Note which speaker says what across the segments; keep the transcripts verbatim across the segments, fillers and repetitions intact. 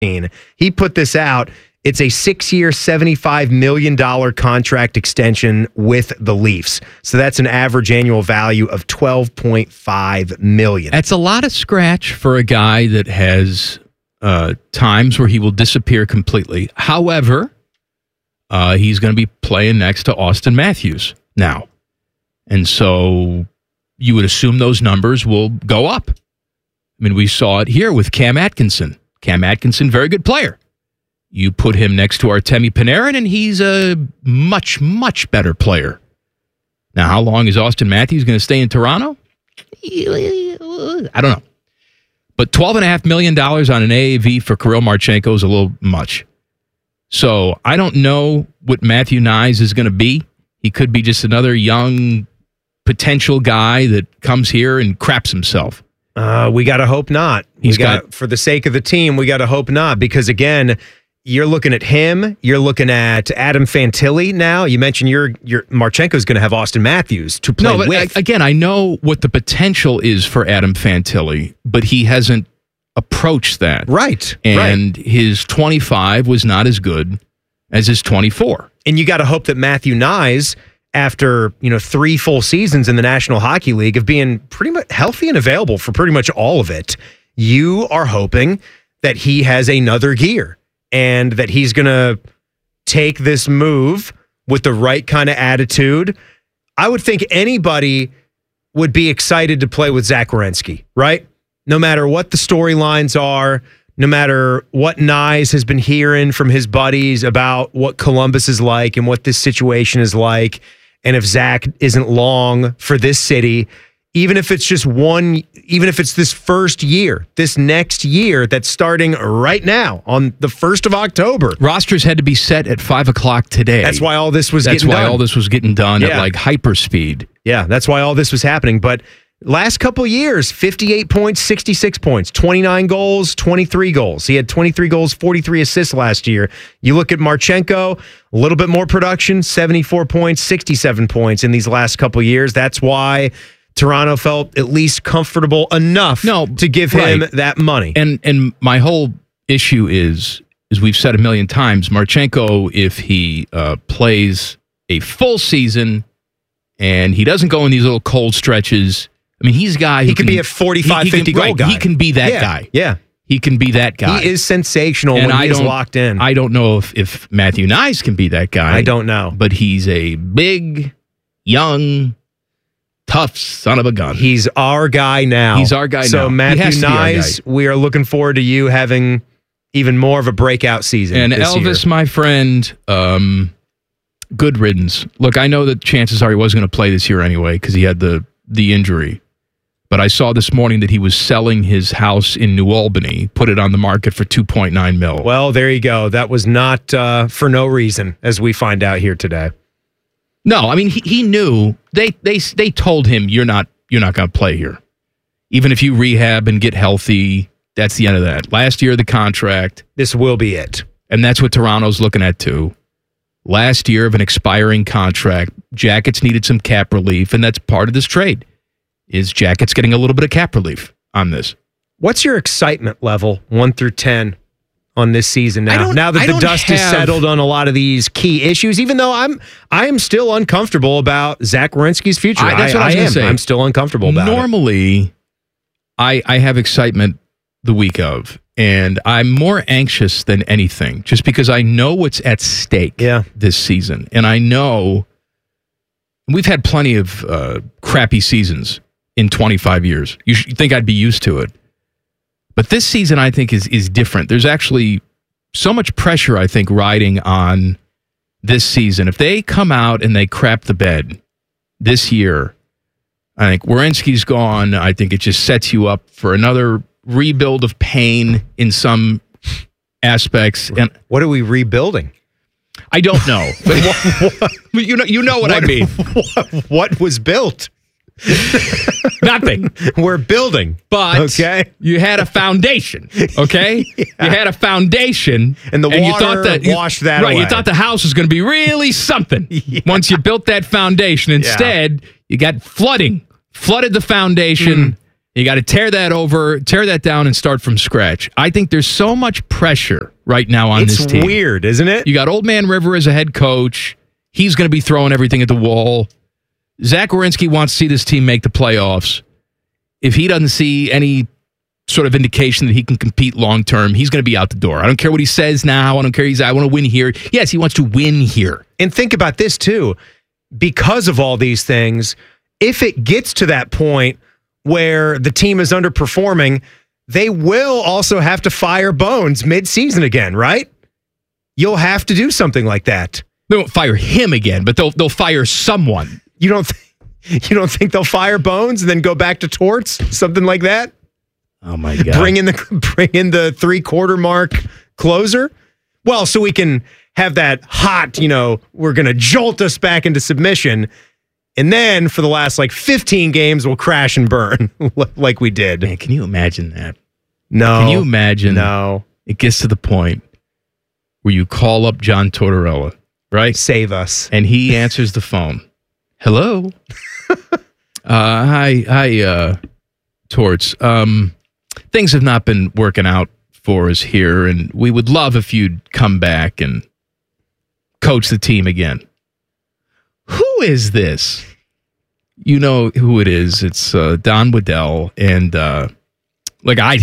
Speaker 1: He put this out. It's a six-year, seventy-five million dollars contract extension with the Leafs. So that's an average annual value of twelve point five million dollars.
Speaker 2: That's a lot of scratch for a guy that has uh, times where he will disappear completely. However, uh, he's going to be playing next to Austin Matthews now. And so you would assume those numbers will go up. I mean, we saw it here with Cam Atkinson. Cam Atkinson, very good player. You put him next to Artemi Panarin, and he's a much, much better player. Now, how long is Austin Matthews going to stay in Toronto? I don't know. But twelve point five million dollars on an A A V for Kirill Marchenko is a little much. So I don't know what Matthew Knies is going to be. He could be just another young potential guy that comes here and craps himself.
Speaker 1: Uh, we got to hope not.
Speaker 2: He's
Speaker 1: we got,
Speaker 2: got
Speaker 1: for the sake of the team, we got to hope not, because again, you're looking at him. You're looking at Adam Fantilli now. You mentioned your your Marchenko's going to have Austin Matthews to play
Speaker 2: no, but
Speaker 1: with.
Speaker 2: Again, I know what the potential is for Adam Fantilli, but he hasn't approached that.
Speaker 1: Right.
Speaker 2: And
Speaker 1: right.
Speaker 2: his twenty-five was not as good as his twenty-four.
Speaker 1: And you got to hope that Matthew Knies, after you know three full seasons in the National Hockey League of being pretty much healthy and available for pretty much all of it, you are hoping that he has another gear. And that he's going to take this move with the right kind of attitude. I would think anybody would be excited to play with Zach Werenski, right? No matter what the storylines are, no matter what Knies has been hearing from his buddies about what Columbus is like and what this situation is like. And if Zach isn't long for this city, even if it's just one, even if it's this first year, this next year that's starting right now on the first of October.
Speaker 2: Rosters had to be set at five o'clock today.
Speaker 1: That's why all this was
Speaker 2: that's
Speaker 1: getting
Speaker 2: why
Speaker 1: done.
Speaker 2: all this was getting done
Speaker 1: Yeah.
Speaker 2: at like hyper speed.
Speaker 1: Yeah, that's why all this was happening. But last couple of years, fifty-eight points, sixty-six points, twenty-nine goals, twenty-three goals. He had twenty-three goals, forty-three assists last year. You look at Marchenko, a little bit more production, seventy-four points, sixty-seven points in these last couple of years. That's why Toronto felt at least comfortable enough
Speaker 2: no,
Speaker 1: to give him
Speaker 2: right.
Speaker 1: that money.
Speaker 2: And and my whole issue is, as we've said a million times, Marchenko, if he uh, plays a full season and he doesn't go in these little cold stretches, I mean, he's a guy who
Speaker 1: he can,
Speaker 2: can
Speaker 1: be a forty-five,
Speaker 2: he, he
Speaker 1: fifty
Speaker 2: can,
Speaker 1: goal
Speaker 2: right,
Speaker 1: guy.
Speaker 2: He can be that
Speaker 1: yeah,
Speaker 2: guy.
Speaker 1: Yeah.
Speaker 2: He can be that guy.
Speaker 1: He is sensational
Speaker 2: and
Speaker 1: when
Speaker 2: I
Speaker 1: he is
Speaker 2: don't,
Speaker 1: locked in.
Speaker 2: I don't know if, if Matthew Knies can be that guy.
Speaker 1: I don't know.
Speaker 2: But he's a big, young, tough son of a gun.
Speaker 1: He's our guy now.
Speaker 2: He's our guy
Speaker 1: so
Speaker 2: now.
Speaker 1: So Matthew Knies, we are looking forward to you having even more of a breakout season.
Speaker 2: And
Speaker 1: this
Speaker 2: Elvis,
Speaker 1: year.
Speaker 2: my friend, um, good riddance. Look, I know that chances are he wasn't going to play this year anyway because he had the the injury. But I saw this morning that he was selling his house in New Albany, put it on the market for two point nine mil.
Speaker 1: Well, there you go. That was not uh, for no reason, as we find out here today.
Speaker 2: No, I mean he, he knew they they they told him you're not you're not going to play here, even if you rehab and get healthy. That's the end of that. Last year of the contract.
Speaker 1: This will be it,
Speaker 2: and that's what Toronto's looking at too. Last year of an expiring contract. Jackets needed some cap relief, and that's part of this trade. Is Jackets getting a little bit of cap relief on this?
Speaker 1: What's your excitement level, one through ten, on this season now? Now that
Speaker 2: I
Speaker 1: the
Speaker 2: don't
Speaker 1: dust
Speaker 2: have,
Speaker 1: is settled on a lot of these key issues, even though I'm I am still uncomfortable about Zach Werenski's future.
Speaker 2: I, that's what I, I was
Speaker 1: am.
Speaker 2: going to say.
Speaker 1: I'm still uncomfortable about
Speaker 2: Normally, it. I I have excitement the week of, and I'm more anxious than anything, just because I know what's at stake
Speaker 1: yeah.
Speaker 2: this season, and I know we've had plenty of uh, crappy seasons in twenty-five years. You should think I'd be used to it. But this season, I think, is is different. There's actually so much pressure, I think, riding on this season. If they come out and they crap the bed this year, I think Werenski's gone. I think it just sets you up for another rebuild of pain in some aspects. And
Speaker 1: what are we rebuilding?
Speaker 2: I don't know. But you know, you know what, what I mean.
Speaker 1: What, what was built?
Speaker 2: Nothing.
Speaker 1: We're building.
Speaker 2: But
Speaker 1: okay.
Speaker 2: you had a foundation, okay? yeah. You had a foundation.
Speaker 1: And the
Speaker 2: and
Speaker 1: water
Speaker 2: you thought that,
Speaker 1: washed that
Speaker 2: right,
Speaker 1: away.
Speaker 2: you thought the house was going to be really something
Speaker 1: yeah.
Speaker 2: once you built that foundation. Instead, yeah. you got flooding. Flooded the foundation. Mm. You got to tear that over, tear that down, and start from scratch. I think there's so much pressure right now on
Speaker 1: it's
Speaker 2: this team.
Speaker 1: It's weird, isn't it?
Speaker 2: You got Old Man River as a head coach. He's going to be throwing everything at the wall. Zach Werenski wants to see this team make the playoffs. If he doesn't see any sort of indication that he can compete long term, he's going to be out the door. I don't care what he says now. I don't care. He's, I want to win here. Yes, he wants to win here.
Speaker 1: And think about this, too. Because of all these things, if it gets to that point where the team is underperforming, they will also have to fire Bones mid-season again, right? You'll have to do something like that.
Speaker 2: They won't fire him again, but they'll they'll fire someone.
Speaker 1: You don't th- you don't think they'll fire Bones and then go back to Torts, something like that?
Speaker 2: Oh my God!
Speaker 1: Bring in the bring in the three quarter mark closer. Well, so we can have that hot, you know, we're gonna jolt us back into submission. And then for the last like fifteen games, we'll crash and burn like we did.
Speaker 2: Man, can you imagine that?
Speaker 1: No.
Speaker 2: Can you imagine?
Speaker 1: No.
Speaker 2: It gets to the point where you call up John Tortorella, right?
Speaker 1: Save us.
Speaker 2: And he answers the phone. Hello? uh, hi, hi, uh, Torts. Um, things have not been working out for us here, and we would love if you'd come back and coach the team again. Who is this? You know who it is. It's uh, Don Waddell. And, uh, like, I,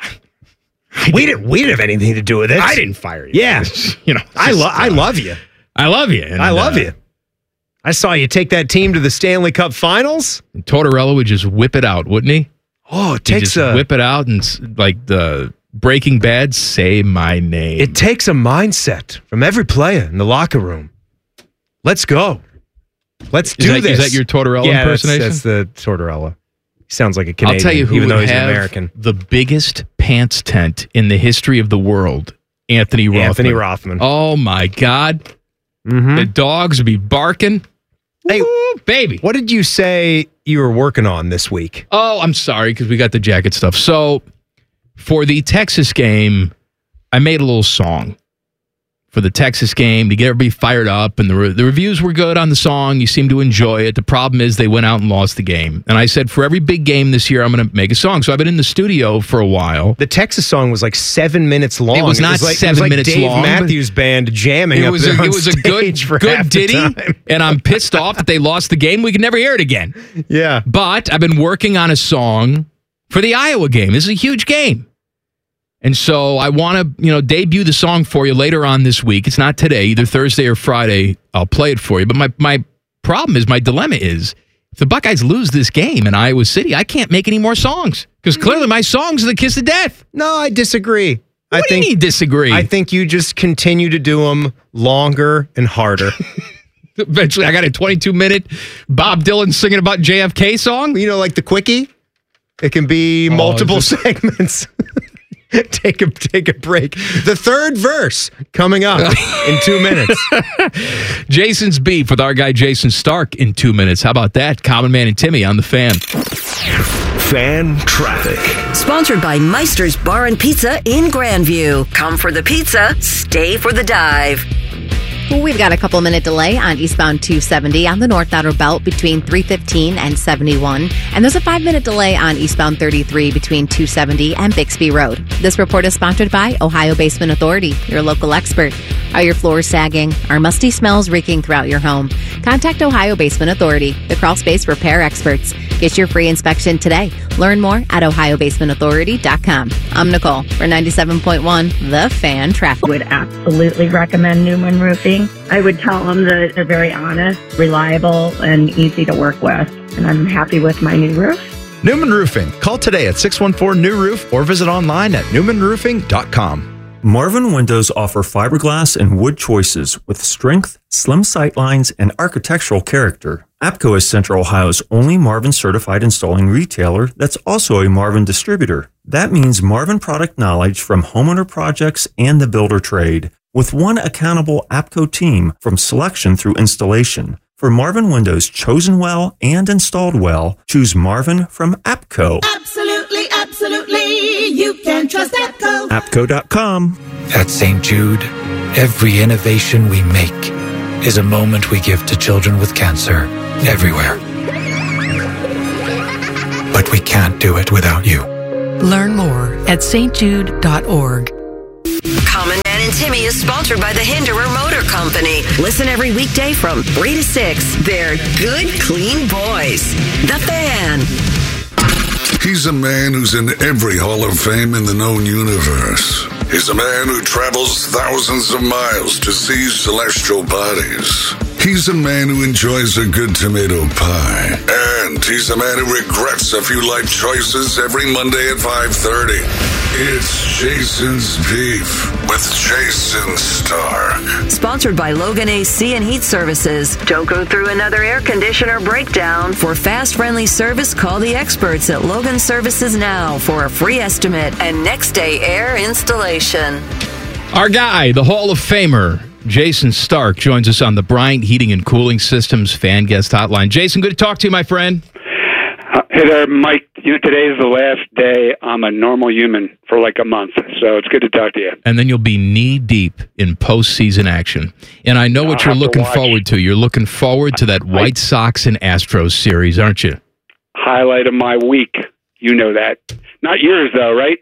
Speaker 1: I we didn't we didn't have anything to do with it.
Speaker 2: I didn't fire you.
Speaker 1: Yeah.
Speaker 2: you know,
Speaker 1: I, lo-
Speaker 2: just,
Speaker 1: I
Speaker 2: uh,
Speaker 1: love you.
Speaker 2: I love you. And,
Speaker 1: I love
Speaker 2: uh,
Speaker 1: you. I saw you take that team to the Stanley Cup Finals.
Speaker 2: Tortorella would just whip it out, wouldn't he?
Speaker 1: Oh, it
Speaker 2: He'd
Speaker 1: takes
Speaker 2: just
Speaker 1: a...
Speaker 2: whip it out and, like, the Breaking Bad, say my name.
Speaker 1: It takes a mindset from every player in the locker room. Let's go. Let's do
Speaker 2: is that,
Speaker 1: this.
Speaker 2: Is that your Tortorella
Speaker 1: yeah,
Speaker 2: impersonation?
Speaker 1: That's, that's the Tortorella. He sounds like a Canadian,
Speaker 2: I'll tell you who
Speaker 1: even
Speaker 2: would
Speaker 1: though he's
Speaker 2: have
Speaker 1: American.
Speaker 2: The biggest pants tent in the history of the world, Anthony Rothman.
Speaker 1: Anthony Rothman.
Speaker 2: Oh, my God.
Speaker 1: Mm-hmm.
Speaker 2: The dogs would be barking.
Speaker 1: Hey,
Speaker 2: Woo, baby.
Speaker 1: What did you say you were working on this week?
Speaker 2: Oh, I'm sorry, because we got the jacket stuff. So, for the Texas game, I made a little song for the Texas game to get everybody fired up, and the re- the reviews were good on the song. You seemed to enjoy it. The problem is they went out and lost the game. And I said, for every big game this year, I'm going to make a song. So I've been in the studio for a while.
Speaker 1: The Texas song was like seven minutes long.
Speaker 2: It was not
Speaker 1: it was like,
Speaker 2: seven
Speaker 1: it was like
Speaker 2: minutes
Speaker 1: Dave
Speaker 2: long.
Speaker 1: Matthews Band jamming
Speaker 2: It
Speaker 1: up
Speaker 2: was
Speaker 1: there
Speaker 2: a,
Speaker 1: on
Speaker 2: it was a good,
Speaker 1: for
Speaker 2: good
Speaker 1: half
Speaker 2: ditty,
Speaker 1: the time.
Speaker 2: and I'm pissed off that they lost the game. We can never hear it again.
Speaker 1: Yeah.
Speaker 2: But I've been working on a song for the Iowa game. This is a huge game. And so I want to, you know, debut the song for you later on this week. It's not today, either Thursday or Friday. I'll play it for you. But my, my problem is, my dilemma is, if the Buckeyes lose this game in Iowa City, I can't make any more songs. Because clearly my songs are the kiss of death.
Speaker 1: No, I disagree.
Speaker 2: What
Speaker 1: I
Speaker 2: do
Speaker 1: think,
Speaker 2: you mean disagree?
Speaker 1: I think you just continue to do them longer and harder.
Speaker 2: Eventually, I got a twenty-two minute Bob Dylan singing about J F K song.
Speaker 1: You know, like the quickie? It can be
Speaker 2: Oh,
Speaker 1: multiple
Speaker 2: just-
Speaker 1: segments. Take a take a break. The third verse coming up in two minutes.
Speaker 2: Jason's beef with our guy Jason Stark in two minutes. How about that? Common Man and Timmy on the Fan.
Speaker 3: Fan traffic.
Speaker 4: Sponsored by Meister's Bar and Pizza in Grandview. Come for the pizza, stay for the dive.
Speaker 5: We've got a couple minute delay on eastbound two seventy on the North Outer Belt between three fifteen and seventy-one. And there's a five minute delay on eastbound thirty-three between two seventy and Bixby Road. This report is sponsored by Ohio Basement Authority, your local expert. Are your floors sagging? Are musty smells reeking throughout your home? Contact Ohio Basement Authority, the crawl space repair experts. Get your free inspection today. Learn more at ohio basement authority dot com. I'm Nicole for ninety-seven point one The Fan Traffic.
Speaker 6: I would absolutely recommend Newman Roofing. I would tell them that they're very honest, reliable, and easy to work with. And I'm happy with my new roof.
Speaker 7: Newman Roofing. Call today at six one four new roof or visit online at newman roofing dot com.
Speaker 8: Marvin Windows offer fiberglass and wood choices with strength, slim sight lines, and architectural character. APCO is Central Ohio's only Marvin certified installing retailer that's also a Marvin distributor. That means Marvin product knowledge from homeowner projects and the builder trade, with one accountable APCO team from selection through installation. For Marvin Windows chosen well and installed well, choose Marvin from APCO.
Speaker 9: Absolutely, absolutely. You can trust APCO.
Speaker 8: APCO dot com.
Speaker 10: At Saint Jude, every innovation we make is a moment we give to children with cancer everywhere. but we can't do it without you.
Speaker 11: Learn more at s t jude dot org.
Speaker 4: Common Man and Timmy is sponsored by the Hinderer Motor Company. Listen every weekday from three to six. They're good, clean boys. The Fan.
Speaker 12: He's a man who's in every Hall of Fame in the known universe. He's a man who travels thousands of miles to see celestial bodies. He's a man who enjoys a good tomato pie. And he's a man who regrets a few life choices every Monday at five thirty. It's Jason's Beef with Jason Stark.
Speaker 4: Sponsored by Logan A C and Heat Services. Don't go through another air conditioner breakdown. For fast, friendly service, call the experts at Logan Services now for a free estimate and next day air installation.
Speaker 2: Our guy, the Hall of Famer, Jason Stark, joins us on the Bryant Heating and Cooling Systems Fan Guest Hotline. Jason, good to talk to you, my friend.
Speaker 13: Uh, hey there, Mike. You know, today is the last day I'm a normal human for like a month, so it's good to talk to you.
Speaker 2: And then you'll be knee-deep in postseason action. And I know what
Speaker 13: I'll
Speaker 2: you're
Speaker 13: have to
Speaker 2: looking
Speaker 13: watch.
Speaker 2: forward to. You're looking forward to that White Sox and Astros series, aren't you?
Speaker 13: Highlight of my week. You know that. Not yours, though, right?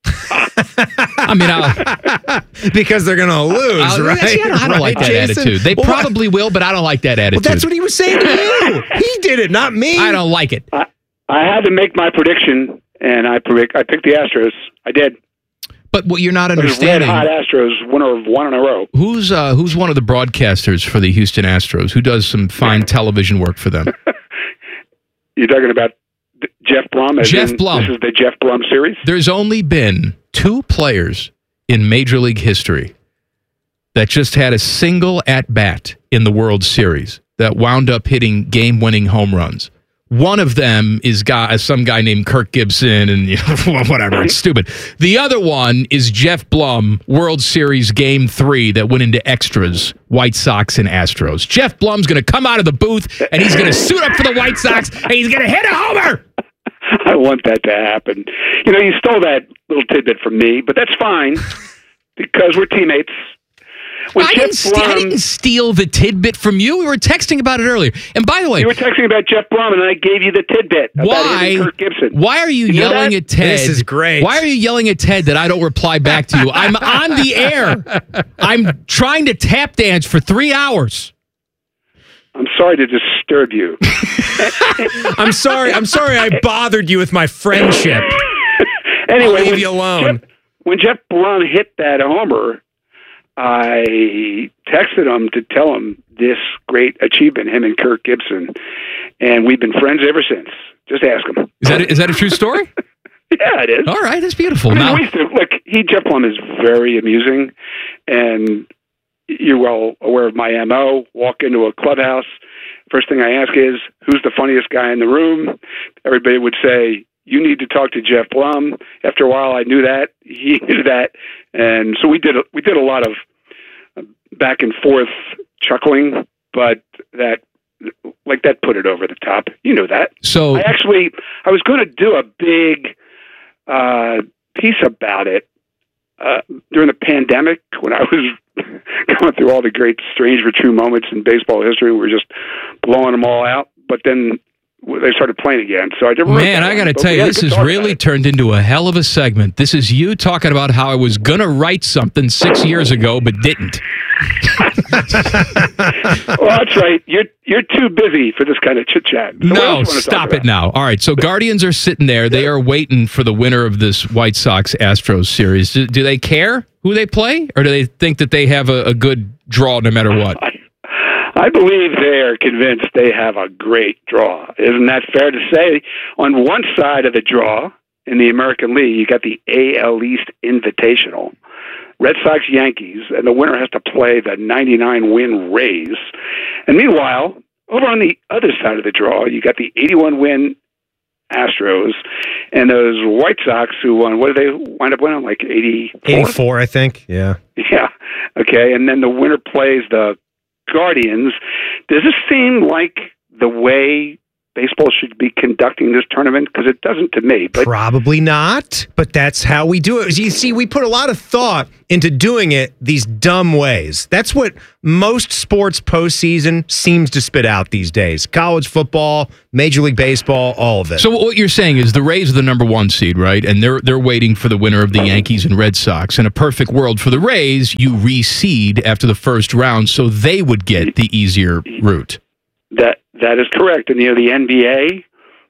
Speaker 2: I mean, I'll,
Speaker 1: because they're going to lose,
Speaker 2: I'll,
Speaker 1: right?
Speaker 2: See, I don't, I don't
Speaker 1: right,
Speaker 2: like that
Speaker 1: Jason?
Speaker 2: attitude. They
Speaker 1: well,
Speaker 2: probably will, but I don't like that attitude.
Speaker 1: Well, that's what he was saying to you. He did it, not me.
Speaker 2: I don't like it.
Speaker 13: I, I had to make my prediction, and I predict, I picked the Astros. I did.
Speaker 2: But what you're not
Speaker 13: Red
Speaker 2: understanding,
Speaker 13: hot Astros, winner of one in a row.
Speaker 2: who's uh, who's one of the broadcasters for the Houston Astros? Who does some fine television work for them?
Speaker 13: You're talking about Jeff Blum? As
Speaker 2: Jeff
Speaker 13: in,
Speaker 2: Blum.
Speaker 13: This is the Jeff Blum series?
Speaker 2: There's only been two players in Major League history that just had a single at-bat in the World Series that wound up hitting game-winning home runs. One of them is guy, some guy named Kirk Gibson, and you know, whatever. It's stupid. The other one is Jeff Blum, World Series Game Three, that went into extras. White Sox and Astros. Jeff Blum's going to come out of the booth and he's going to suit up for the White Sox and he's going to hit a homer.
Speaker 13: I want that to happen. You know, you stole that little tidbit from me, but that's fine because we're teammates. When
Speaker 2: I
Speaker 13: Jeff
Speaker 2: didn't, st- I
Speaker 13: Blum-
Speaker 2: didn't steal the tidbit from you. We were texting about it earlier. And by the way,
Speaker 13: You were texting about Jeff Blum, and I gave you the tidbit about
Speaker 2: why,
Speaker 13: him and Kirk Gibson.
Speaker 2: why are you,
Speaker 13: You know
Speaker 2: yelling
Speaker 13: that?
Speaker 2: at Ted?
Speaker 1: This is great.
Speaker 2: Why are you yelling at Ted that I don't reply back to you? I'm on the air. I'm trying to tap dance for three hours.
Speaker 13: I'm sorry to disturb you.
Speaker 1: I'm sorry. I'm sorry I bothered you with my friendship.
Speaker 13: Anyway,
Speaker 1: I'll leave
Speaker 13: when
Speaker 1: you alone.
Speaker 13: Jeff, when Jeff Blum hit that homer, I texted him to tell him this great achievement, him and Kirk Gibson, and we've been friends ever since. Just ask him.
Speaker 2: Is that is that a true story?
Speaker 13: Yeah, it is.
Speaker 2: All right, that's beautiful.
Speaker 13: I mean,
Speaker 2: Now,
Speaker 13: we used to, look, he, Jeff Blum is very amusing, and you're well aware of my M O. Walk into a clubhouse, first thing I ask is, who's the funniest guy in the room? Everybody would say, you need to talk to Jeff Blum. After a while, I knew that. He knew that. And so we did a, we did a lot of back and forth chuckling, but that, like that put it over the top. You know that.
Speaker 2: So
Speaker 13: I actually, I was going to do a big uh, piece about it uh, during the pandemic when I was going through all the great strange but true moments in baseball history. We were just blowing them all out, but then they started playing again. So I never.
Speaker 2: man, I got to tell you, this has really turned into a hell of a segment. This is you talking about how I was going to write something six years ago, but didn't.
Speaker 13: Well, that's right. You're you're too busy for this kind of chit chat. So
Speaker 2: No, stop it now. All right, so Guardians are sitting there. They are waiting for the winner of this White Sox-Astros series. Do, do they care who they play, or do they think that they have a, a good draw no matter what?
Speaker 13: I, I believe they are convinced they have a great draw. Isn't that fair to say? On one side of the draw, in the American League, you got the A L East Invitational. Red Sox, Yankees, and the winner has to play the ninety-nine win Rays. And meanwhile, over on the other side of the draw, you got the eighty-one win Astros and those White Sox who won. What did they wind up winning? Like eighty-four?
Speaker 1: eighty-four, I think. Yeah.
Speaker 13: Yeah. Okay. And then the winner plays the Guardians. Does this seem like the way baseball should be conducting this tournament? Because it doesn't to me. But
Speaker 1: probably not, but that's how we do it. You see, we put a lot of thought into doing it these dumb ways. That's what most sports postseason seems to spit out these days. College football, Major League Baseball, all of it.
Speaker 2: So what you're saying is the Rays are the number one seed, right? And they're they're waiting for the winner of the Yankees and Red Sox. In a perfect world for the Rays, you reseed after the first round so they would get the easier route.
Speaker 13: That that is correct. And you know, the N B A,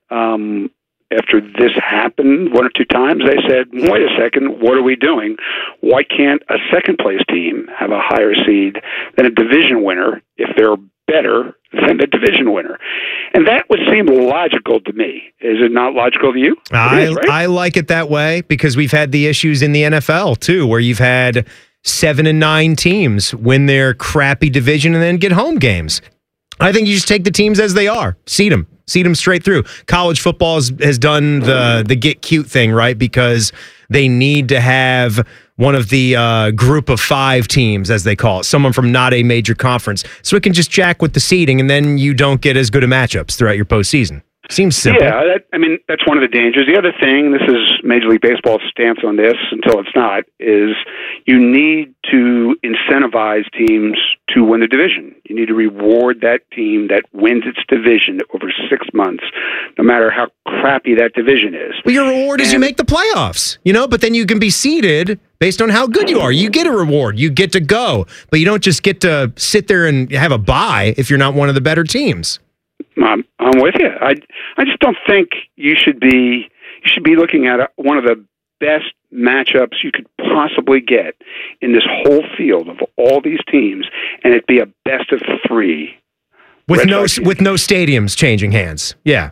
Speaker 13: um, after this happened one or two times, they said, "Wait a second, what are we doing? Why can't a second place team have a higher seed than a division winner if they're better than the division winner?" And that would seem logical to me. Is it not logical to you?
Speaker 1: I
Speaker 13: is, right?
Speaker 1: I like it that way because we've had the issues in the N F L too, where you've had seven and nine teams win their crappy division and then get home games. I think you just take the teams as they are, seed them, seed them straight through. College football has, has done the the get cute thing, right? Because they need to have one of the uh, group of five teams, as they call it, someone from not a major conference, so it can just jack with the seeding, and then you don't get as good of matchups throughout your postseason. Seems simple.
Speaker 13: Yeah, that, I mean, that's one of the dangers. The other thing, this is Major League Baseball's stance on this until it's not, is you need to incentivize teams to win the division. You need to reward that team that wins its division over six months, no matter how crappy that division is.
Speaker 1: Well, your reward and, is you make the playoffs, you know, but then you can be seeded based on how good you are. You get a reward. You get to go, but you don't just get to sit there and have a bye if you're not one of the better teams.
Speaker 13: I'm, I'm with you. I, I just don't think you should be you should be looking at a, one of the best matchups you could possibly get in this whole field of all these teams, and it'd be a best of three
Speaker 1: with
Speaker 13: Red
Speaker 1: no
Speaker 13: Sox
Speaker 1: with no stadiums changing hands. Yeah,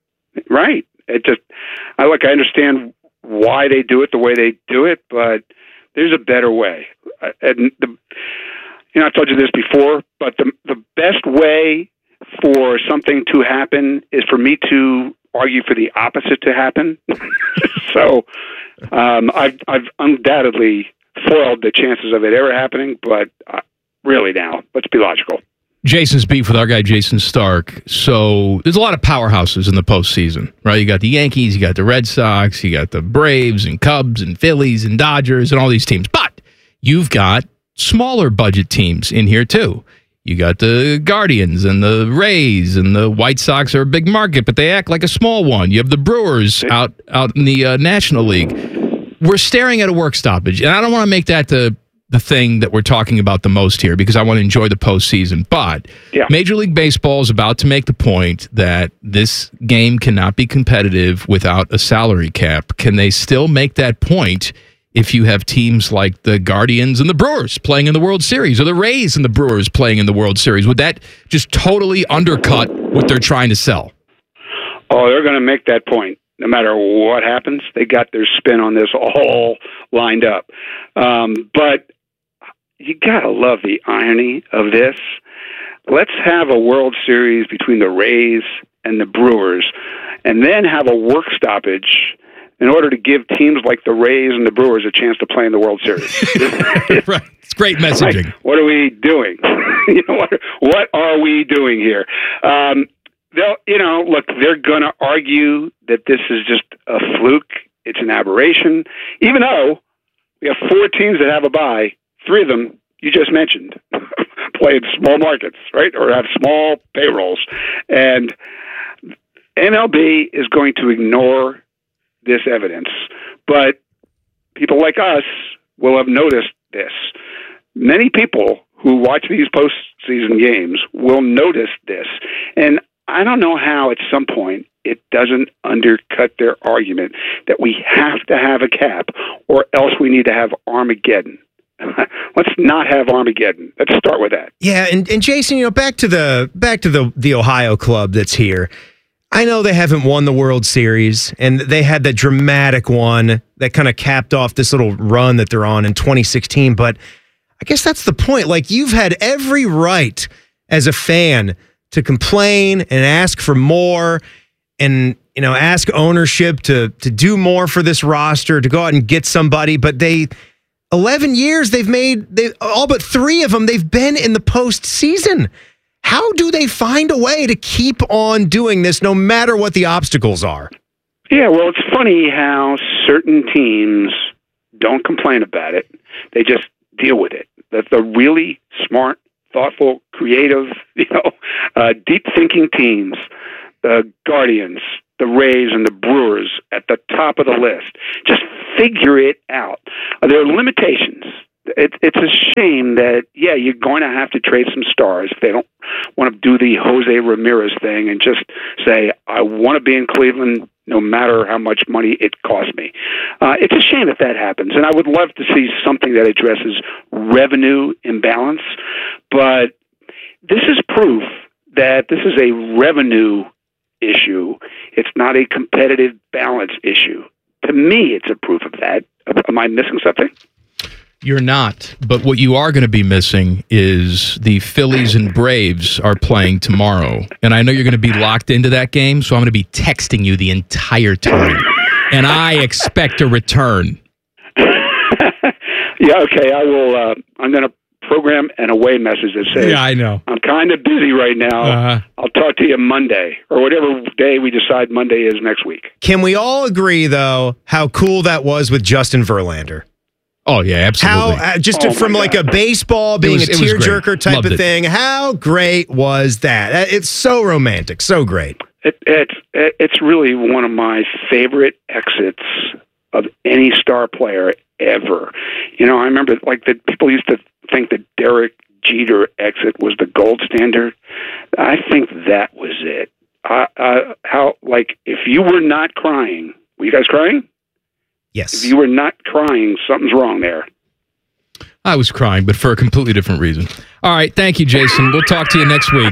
Speaker 13: right. It just I look. I understand why they do it the way they do it, but there's a better way. And the you know I told you this before, but the the best way for something to happen is for me to argue for the opposite to happen. so um, I've, I've undoubtedly foiled the chances of it ever happening, but uh, really now, let's be logical.
Speaker 2: Jason's beef with our guy Jason Stark. So there's a lot of powerhouses in the postseason, right? You got the Yankees, you got the Red Sox, you got the Braves and Cubs and Phillies and Dodgers and all these teams. But you've got smaller budget teams in here too. You got the Guardians and the Rays, and the White Sox are a big market, but they act like a small one. You have the Brewers out out in the uh, National League. We're staring at a work stoppage, and I don't want to make that the the thing that we're talking about the most here because I want to enjoy the postseason. But
Speaker 13: yeah.
Speaker 2: Major League Baseball is about to make the point that this game cannot be competitive without a salary cap. Can they still make that point if you have teams like the Guardians and the Brewers playing in the World Series, or the Rays and the Brewers playing in the World Series? Would that just totally undercut what they're trying to sell?
Speaker 13: Oh, they're going to make that point. No matter what happens, they got their spin on this all lined up. Um, but you got to love the irony of this. Let's have a World Series between the Rays and the Brewers, and then have a work stoppage in order to give teams like the Rays and the Brewers a chance to play in the World Series.
Speaker 2: Right. It's great messaging.
Speaker 13: Like, what are we doing? you know, what, what are we doing here? Um, they'll, you know, look, they're going to argue that this is just a fluke. It's an aberration. Even though we have four teams that have a bye, three of them you just mentioned play in small markets, right, or have small payrolls. And M L B is going to ignore this evidence, but people like us will have noticed this. Many people who watch these postseason games will notice this, and I don't know how at some point it doesn't undercut their argument that we have to have a cap or else we need to have Armageddon. Let's not have Armageddon. Let's start with that.
Speaker 1: Yeah, and, and Jason, you know, back to the back to the the Ohio club that's here. I know they haven't won the World Series, and they had that dramatic one that kind of capped off this little run that they're on in twenty sixteen, but I guess that's the point. Like, you've had every right as a fan to complain and ask for more and, you know, ask ownership to to do more for this roster, to go out and get somebody, but they eleven years they've made they all but three of them they've been in the postseason. How do they find a way to keep on doing this no matter what the obstacles are?
Speaker 13: Yeah, well, it's funny how certain teams don't complain about it. They just deal with it. That the really smart, thoughtful, creative, you know, uh, deep-thinking teams, the Guardians, the Rays, and the Brewers at the top of the list, just figure it out. Uh, there are limitations. It, it's a shame that, yeah, you're going to have to trade some stars if they don't want to do the Jose Ramirez thing and just say, I want to be in Cleveland no matter how much money it costs me. Uh, it's a shame if that happens, and I would love to see something that addresses revenue imbalance, but this is proof that this is a revenue issue. It's not a competitive balance issue. To me, it's a proof of that. Am I missing something?
Speaker 2: You're not. But what you are going to be missing is the Phillies and Braves are playing tomorrow. And I know you're going to be locked into that game, so I'm going to be texting you the entire time. And I expect a return.
Speaker 13: Yeah, okay. I will. Uh, I'm going to program an away message that says,
Speaker 2: yeah, I know.
Speaker 13: I'm kind of busy right now.
Speaker 2: Uh-huh.
Speaker 13: I'll talk to you Monday or whatever day we decide Monday is next week.
Speaker 1: Can we all agree, though, how cool that was with Justin Verlander?
Speaker 2: Oh, yeah, absolutely.
Speaker 1: How, uh, just
Speaker 13: oh
Speaker 1: to, from like a baseball being
Speaker 2: was,
Speaker 1: a tearjerker type
Speaker 2: Loved
Speaker 1: of
Speaker 2: it.
Speaker 1: thing, how great was that? It's so romantic, so great.
Speaker 13: It, it's it's really one of my favorite exits of any star player ever. You know, I remember like the people used to think that Derek Jeter exit was the gold standard. I think that was it. Uh, uh, how like if you were not crying, were you guys crying?
Speaker 1: Yes.
Speaker 13: If you were not crying, something's wrong there.
Speaker 2: I was crying, but for a completely different reason. All right. Thank you, Jason. We'll talk to you next week.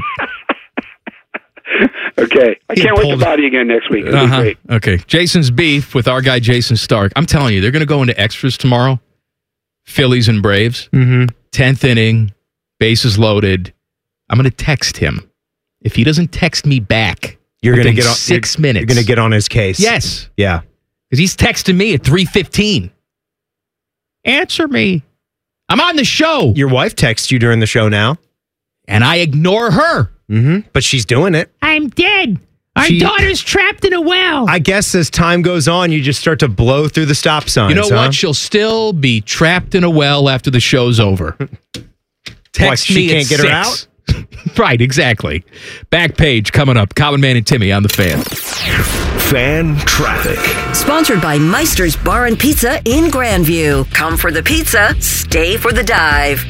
Speaker 13: Okay. I can't wait to body again next week. It'll
Speaker 2: Uh-huh.
Speaker 13: be great.
Speaker 2: Okay. Jason's beef with our guy, Jason Stark. I'm telling you, they're going to go into extras tomorrow. Phillies and Braves.
Speaker 1: Mm-hmm.
Speaker 2: tenth inning, bases loaded. I'm going to text him. If he doesn't text me back,
Speaker 1: You're going to
Speaker 2: within
Speaker 1: get on
Speaker 2: six
Speaker 1: you're,
Speaker 2: minutes.
Speaker 1: You're going to get on his case.
Speaker 2: Yes.
Speaker 1: Yeah.
Speaker 2: Because he's texting me at three fifteen. Answer me. I'm on the show.
Speaker 1: Your wife texts you during the show now.
Speaker 2: And I ignore her.
Speaker 1: Mm-hmm. But she's doing it.
Speaker 2: I'm dead. Our
Speaker 1: She-
Speaker 2: daughter's trapped in a well.
Speaker 1: I guess as time goes on, you just start to blow through the stop signs.
Speaker 2: You know
Speaker 1: huh?
Speaker 2: what? She'll still be trapped in a well after the show's over. Text
Speaker 1: Why, she
Speaker 2: me
Speaker 1: can't
Speaker 2: at
Speaker 1: get her
Speaker 2: six. Right, exactly. Back page coming up. Common Man and Timmy on the Fan.
Speaker 3: Fan traffic.
Speaker 4: Sponsored by Meister's Bar and Pizza in Grandview. Come for the pizza, stay for the dive.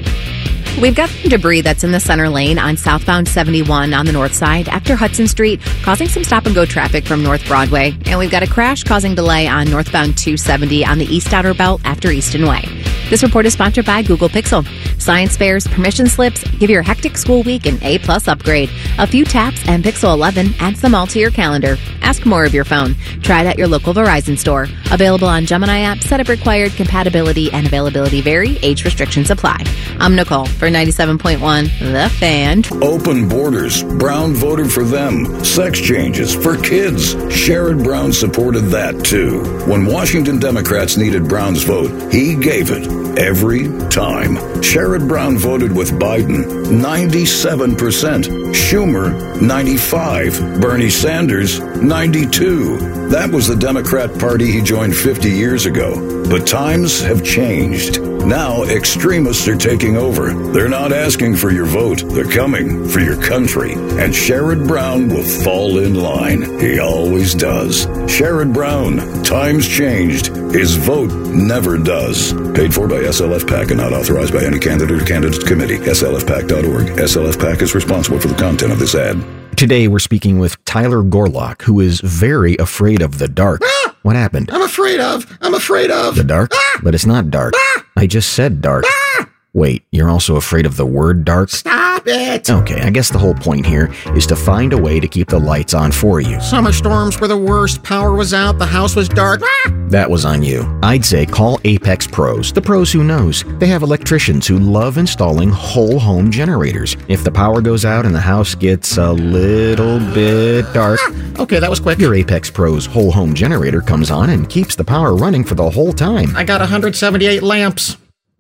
Speaker 5: We've got some debris that's in the center lane on southbound seventy-one on the north side after Hudson Street, causing some stop-and-go traffic from North Broadway. And we've got a crash causing delay on northbound two seventy on the East Outer Belt after Easton Way. This report is sponsored by Google Pixel. Science fairs, permission slips, give your hectic school week an A-plus upgrade. A few taps and Pixel eleven adds them all to your calendar. Ask more of your phone. Try it at your local Verizon store. Available on Gemini app, setup required, compatibility and availability vary, age restrictions apply. I'm Nicole for ninety-seven point one, The Fan.
Speaker 14: Open borders. Brown voted for them. Sex changes for kids. Sherrod Brown supported that too. When Washington Democrats needed Brown's vote, he gave it every time. Sherrod Brown voted with Biden, ninety-seven percent. Schumer, ninety-five. Bernie Sanders, ninety-two. That was the Democrat Party he joined fifty years ago. But times have changed. Now extremists are taking over. They're not asking for your vote. They're coming for your country. And Sherrod Brown will fall in line. He always does. Sherrod Brown. Times changed. His vote never does. Paid for by S L F PAC and not authorized by any candidate or candidate committee. S L F PAC dot org. S L F PAC is responsible for the content of this ad.
Speaker 15: Today we're speaking with Tyler Gorlock, who is very afraid of the dark.
Speaker 16: Ah!
Speaker 15: What happened?
Speaker 16: I'm afraid of. I'm afraid of.
Speaker 15: The dark?
Speaker 16: Ah!
Speaker 15: But it's not dark.
Speaker 16: Ah!
Speaker 15: I just said dark.
Speaker 16: Ah!
Speaker 15: Wait, you're also afraid of the word dark?
Speaker 16: Stop it.
Speaker 15: Okay, I guess the whole point here is to find a way to keep the lights on for you.
Speaker 16: Summer storms were the worst. Power was out. The house was dark. Ah!
Speaker 15: That was on you. I'd say call Apex Pros, the pros who knows. They have electricians who love installing whole home generators. If the power goes out and the house gets a little bit dark,
Speaker 16: Ah! Okay, that was quick.
Speaker 15: your Apex Pros whole home generator comes on and keeps the power running for the whole time.
Speaker 16: I got one hundred seventy-eight lamps.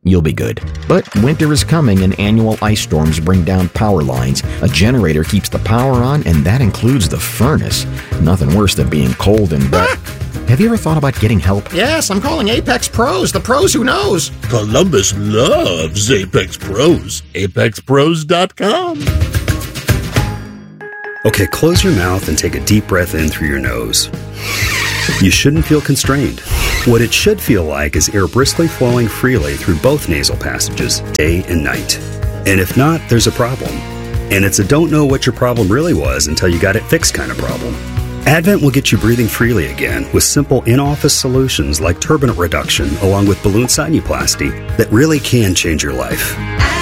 Speaker 15: you'll be good. But winter is coming and annual ice storms bring down power lines. A generator keeps the power on, and that includes the furnace. Nothing worse than being cold and wet. Have you ever thought about getting help?
Speaker 16: Yes, I'm calling Apex Pros, the pros who knows.
Speaker 3: Columbus loves Apex Pros. Apex Pros dot com.
Speaker 17: Okay, close your mouth and take a deep breath in through your nose. You shouldn't feel constrained. What it should feel like is air briskly flowing freely through both nasal passages, day and night. And if not, there's a problem. And it's a don't know what your problem really was until you got it fixed kind of problem. Advent will get you breathing freely again with simple in-office solutions like turbinate reduction along with balloon sinuplasty that really can change your life.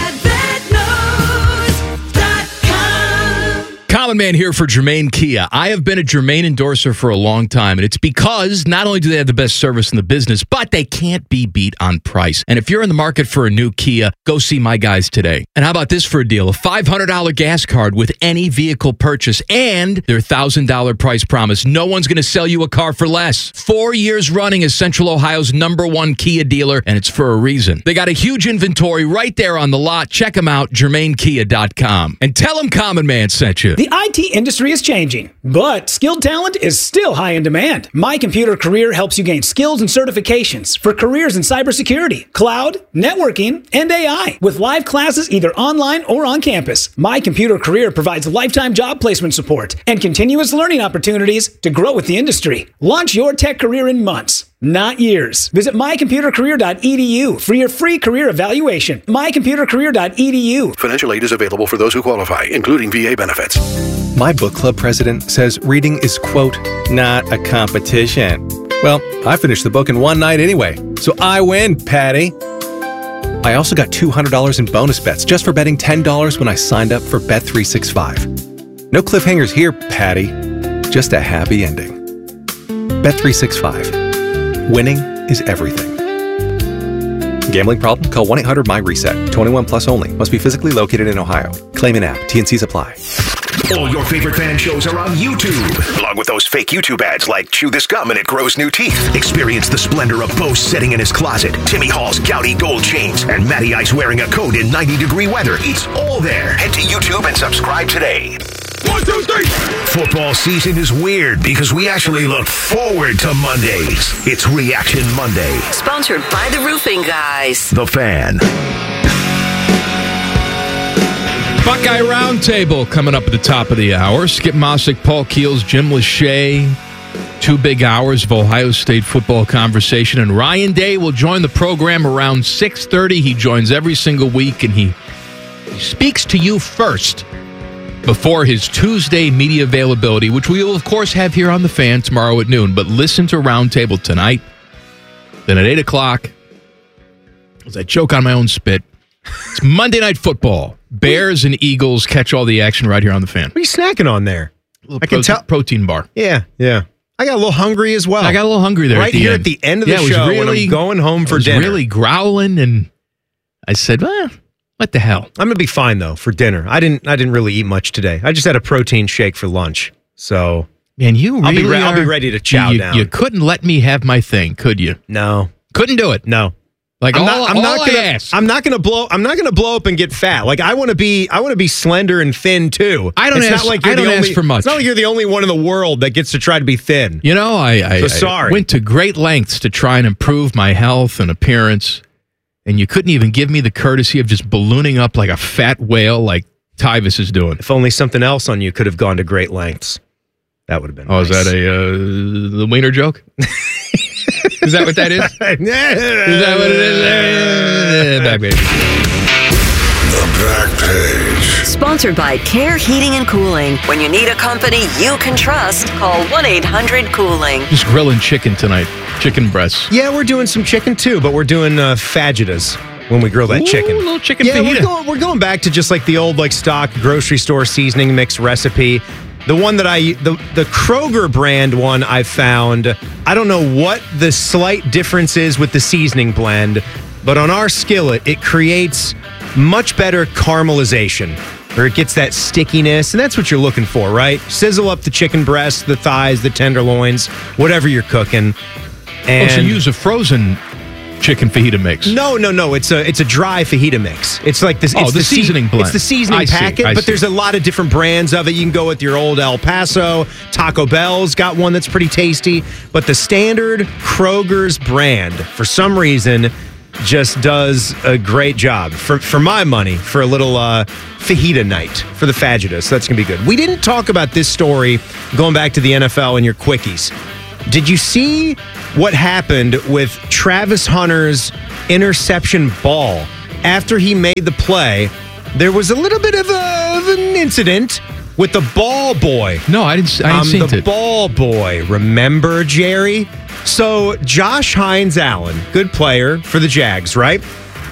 Speaker 2: Common Man here for Germain Kia. I have been a Germain endorser for a long time, and it's because not only do they have the best service in the business, but they can't be beat on price. And if you're in the market for a new Kia, go see my guys today. And how about this for a deal? A five hundred dollars gas card with any vehicle purchase and their one thousand dollars price promise. No one's going to sell you a car for less. Four years running as Central Ohio's number one Kia dealer, and it's for a reason. They got a huge inventory right there on the lot. Check them out, Germain Kia dot com. And tell them Common Man sent you.
Speaker 18: The I T industry is changing, but skilled talent is still high in demand. My Computer Career helps you gain skills and certifications for careers in cybersecurity, cloud, networking, and A I, with live classes either online or on campus. My Computer Career provides lifetime job placement support and continuous learning opportunities to grow with the industry. Launch your tech career in months, not years. Visit my computer career dot e d u for your free career evaluation. my computer career dot e d u.
Speaker 19: Financial aid is available for those who qualify, including V A benefits.
Speaker 20: My book club president says reading is, quote, not a competition. Well, I finished the book in one night anyway, so I win, Patty. I also got two hundred dollars in bonus bets just for betting ten dollars when I signed up for Bet three sixty-five. No cliffhangers here, Patty. Just a happy ending. Bet three sixty-five. Winning is everything. Gambling problem? Call one eight hundred M Y reset. twenty-one plus only. Must be physically located in Ohio. Claim in app. T N Cs apply.
Speaker 3: All your favorite fan shows are on YouTube, along with those fake YouTube ads like Chew This Gum and It Grows New Teeth. Experience the splendor of Bo sitting in his closet, Timmy Hall's gouty gold chains, and Matty Ice wearing a coat in ninety degree weather. It's all there. Head to YouTube and subscribe today. One, two, three. Football season is weird because we actually look forward to Mondays. It's Reaction Monday.
Speaker 4: Sponsored by the Roofing Guys.
Speaker 3: The Fan.
Speaker 2: Buckeye Roundtable coming up at the top of the hour. Skip Mossick, Paul Keels, Jim Lachey. Two big hours of Ohio State football conversation. And Ryan Day will join the program around six thirty. He joins every single week, and he, he speaks to you first before his Tuesday media availability, which we will, of course, have here on The Fan tomorrow at noon. But listen to Roundtable tonight. Then at eight o'clock, as I choke on my own spit, it's Monday Night Football. Bears and Eagles catch all the action right here on The Fan.
Speaker 1: What are you snacking on there?
Speaker 2: I can protein, tell. Protein bar.
Speaker 1: Yeah, yeah. I got a little hungry as well.
Speaker 2: I got a little hungry there.
Speaker 1: Right
Speaker 2: at the
Speaker 1: here
Speaker 2: end.
Speaker 1: at the end of
Speaker 2: yeah,
Speaker 1: the show
Speaker 2: really,
Speaker 1: when I'm going home for
Speaker 2: I was
Speaker 1: dinner.
Speaker 2: really growling, and I said, well, what the hell?
Speaker 1: I'm going to be fine, though, for dinner. I didn't I didn't really eat much today. I just had a protein shake for lunch. So,
Speaker 2: man, you really
Speaker 1: I'll be, re-
Speaker 2: are,
Speaker 1: I'll be ready to chow
Speaker 2: you,
Speaker 1: down.
Speaker 2: You couldn't let me have my thing, could you?
Speaker 1: No.
Speaker 2: Couldn't do it.
Speaker 1: No.
Speaker 2: Like
Speaker 1: I'm
Speaker 2: all,
Speaker 1: not, I'm
Speaker 2: all
Speaker 1: not
Speaker 2: I
Speaker 1: gonna,
Speaker 2: ask.
Speaker 1: I'm not gonna blow. I'm not gonna blow up and get fat. Like I want to be. I want to be slender and thin too.
Speaker 2: I don't
Speaker 1: it's
Speaker 2: ask.
Speaker 1: Not like you're
Speaker 2: I don't
Speaker 1: the only,
Speaker 2: ask for much.
Speaker 1: It's not like you're the only one in the world that gets to try to be thin.
Speaker 2: You know, I, I,
Speaker 1: so sorry.
Speaker 2: I went to great lengths to try and improve my health and appearance, and you couldn't even give me the courtesy of just ballooning up like a fat whale, like Tyvus is doing.
Speaker 1: If only something else on you could have gone to great lengths. That would have been.
Speaker 2: Oh,
Speaker 1: nice.
Speaker 2: is that a uh, the wiener joke? Is that what that is? Is that what it is? Back page.
Speaker 12: The back page.
Speaker 4: Sponsored by Care Heating and Cooling. When you need a company you can trust, call one eight hundred cooling.
Speaker 2: Just grilling chicken tonight. Chicken breasts.
Speaker 1: Yeah, we're doing some chicken too, but we're doing uh, fajitas when we grill that
Speaker 2: Ooh,
Speaker 1: chicken.
Speaker 2: A little chicken
Speaker 1: yeah,
Speaker 2: fajita.
Speaker 1: we're going, we're going back to just like the old like stock grocery store seasoning mix recipe. The one that I, the, the Kroger brand one I found, I don't know what the slight difference is with the seasoning blend, but on our skillet, it creates much better caramelization, or it gets that stickiness, and that's what you're looking for, right? Sizzle up the chicken breasts, the thighs, the tenderloins, whatever you're cooking. And
Speaker 2: oh, so use a frozen chicken fajita mix.
Speaker 1: No, no, no. It's a it's a dry fajita mix. It's like this.
Speaker 2: Oh,
Speaker 1: it's
Speaker 2: the
Speaker 1: se-
Speaker 2: seasoning blend.
Speaker 1: It's the seasoning
Speaker 2: I see,
Speaker 1: packet,
Speaker 2: I
Speaker 1: but
Speaker 2: see.
Speaker 1: there's a lot of different brands of it. You can go with your old El Paso. Taco Bell's got one that's pretty tasty, but the standard Kroger's brand, for some reason, just does a great job for for my money for a little uh, fajita night for the fajitas. So that's gonna be good. We didn't talk about this story going back to the N F L and your quickies. Did you see what happened with Travis Hunter's interception ball after he made the play? There was a little bit of, a, of an incident with the ball boy.
Speaker 2: No, I didn't. I didn't
Speaker 1: um,
Speaker 2: see
Speaker 1: the
Speaker 2: it.
Speaker 1: ball boy. Remember, Jerry? So Josh Hines Allen, good player for the Jags, right?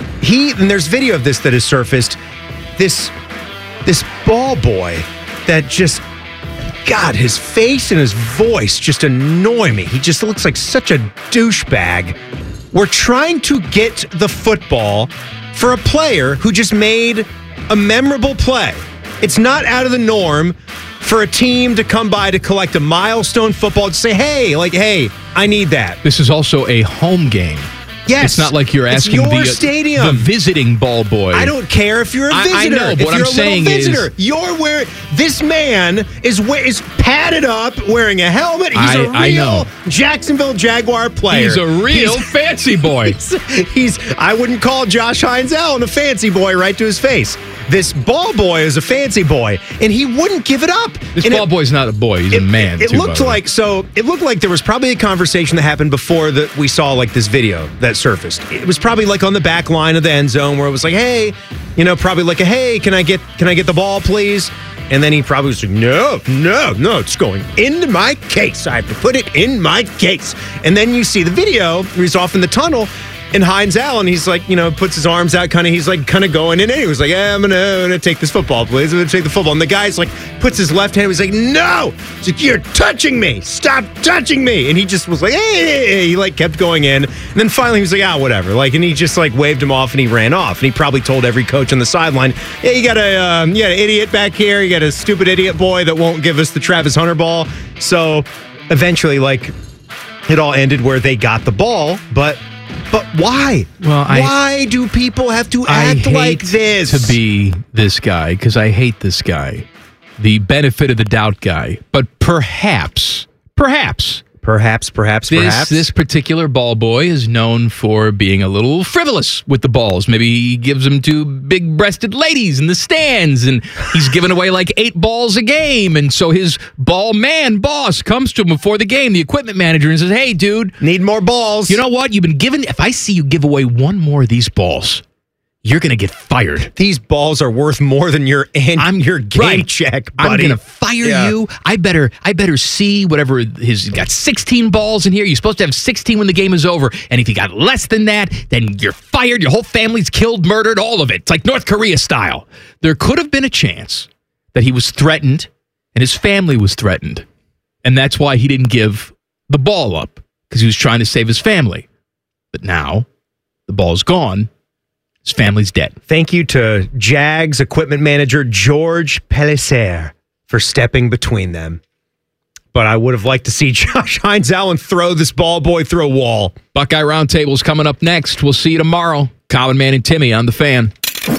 Speaker 1: He and there's video of this that has surfaced. This this ball boy that just. God, his face and his voice just annoy me. He just looks like such a douchebag. We're trying to get the football for a player who just made a memorable play. It's not out of the norm for a team to come by to collect a milestone football and say, hey, like, hey, I need that.
Speaker 2: This is also a home game.
Speaker 1: Yes.
Speaker 2: It's not like you're
Speaker 1: It's
Speaker 2: asking
Speaker 1: your
Speaker 2: the,
Speaker 1: stadium.
Speaker 2: the visiting ball boy.
Speaker 1: I don't care if you're a
Speaker 2: I-
Speaker 1: visitor.
Speaker 2: I know, but
Speaker 1: if
Speaker 2: what
Speaker 1: you're
Speaker 2: I'm
Speaker 1: a
Speaker 2: saying
Speaker 1: little
Speaker 2: is-
Speaker 1: visitor, you're wearing. This man is we- is padded up, wearing a helmet. He's a
Speaker 2: I-
Speaker 1: real
Speaker 2: I know.
Speaker 1: Jacksonville Jaguar player.
Speaker 2: He's a real
Speaker 1: He's-
Speaker 2: fancy boy.
Speaker 1: He's, he's. I wouldn't call Josh Hines Allen a fancy boy right to his face. This ball boy is a fancy boy, and he wouldn't give it up.
Speaker 2: This
Speaker 1: And
Speaker 2: ball
Speaker 1: it,
Speaker 2: boy's not a boy. He's a man.
Speaker 1: It
Speaker 2: too, by
Speaker 1: looked
Speaker 2: the way.
Speaker 1: like so. It looked like there was probably a conversation that happened before that we saw like this video that surfaced. It was probably like on the back line of the end zone where it was like, "Hey, you know, probably like a hey, can I get can I get the ball, please?" And then he probably was like, "No, no, no, it's going into my case. I have to put it in my case." And then you see the video where he's off in the tunnel. And Hines Allen, he's like, you know, puts his arms out, kind of, he's like, kind of going in. And he was like, yeah, I'm going to take this football, please. I'm going to take the football. And the guy's like, puts his left hand, he's like, no, he's like, you're touching me. Stop touching me. And he just was like, hey, hey, hey. He like kept going in. And then finally he was like, ah, whatever. Like, and he just like waved him off and he ran off. And he probably told every coach on the sideline, yeah, you got a, um, you got an idiot back here. You got a stupid idiot boy that won't give us the Travis Hunter ball. So eventually, like, it all ended where they got the ball, but But why?
Speaker 2: Well, I-
Speaker 1: why do people have to
Speaker 2: I
Speaker 1: act
Speaker 2: hate
Speaker 1: like this?
Speaker 2: to be this guy because I hate this guy, the benefit of the doubt guy. But perhaps, perhaps,
Speaker 1: perhaps, perhaps,
Speaker 2: this,
Speaker 1: perhaps
Speaker 2: this particular ball boy is known for being a little frivolous with the balls. Maybe he gives them to big-breasted ladies in the stands, and he's giving away like eight balls a game. And so his ball man boss comes to him before the game, the equipment manager, and says, "Hey, dude,
Speaker 1: need more balls.
Speaker 2: You know what? You've been given. If I see you give away one more of these balls, you're going to get fired.
Speaker 1: These balls are worth more than your and
Speaker 2: I'm
Speaker 1: your game
Speaker 2: right.
Speaker 1: check,
Speaker 2: I'm
Speaker 1: buddy.
Speaker 2: going to fire
Speaker 1: Yeah.
Speaker 2: you. I better I better see whatever his he's got sixteen balls in here. You're supposed to have sixteen when the game is over. And if you got less than that, then you're fired. Your whole family's killed, murdered, all of it. It's like North Korea style." There could have been a chance that he was threatened and his family was threatened. And that's why he didn't give the ball up, because he was trying to save his family. But now the ball's gone. His family's dead.
Speaker 1: Thank you to Jags equipment manager George Pellicer for stepping between them. But I would have liked to see Josh Hines Allen throw this ball boy through a wall.
Speaker 2: Buckeye Roundtable's coming up next. We'll see you tomorrow. Common Man and Timmy on The Fan.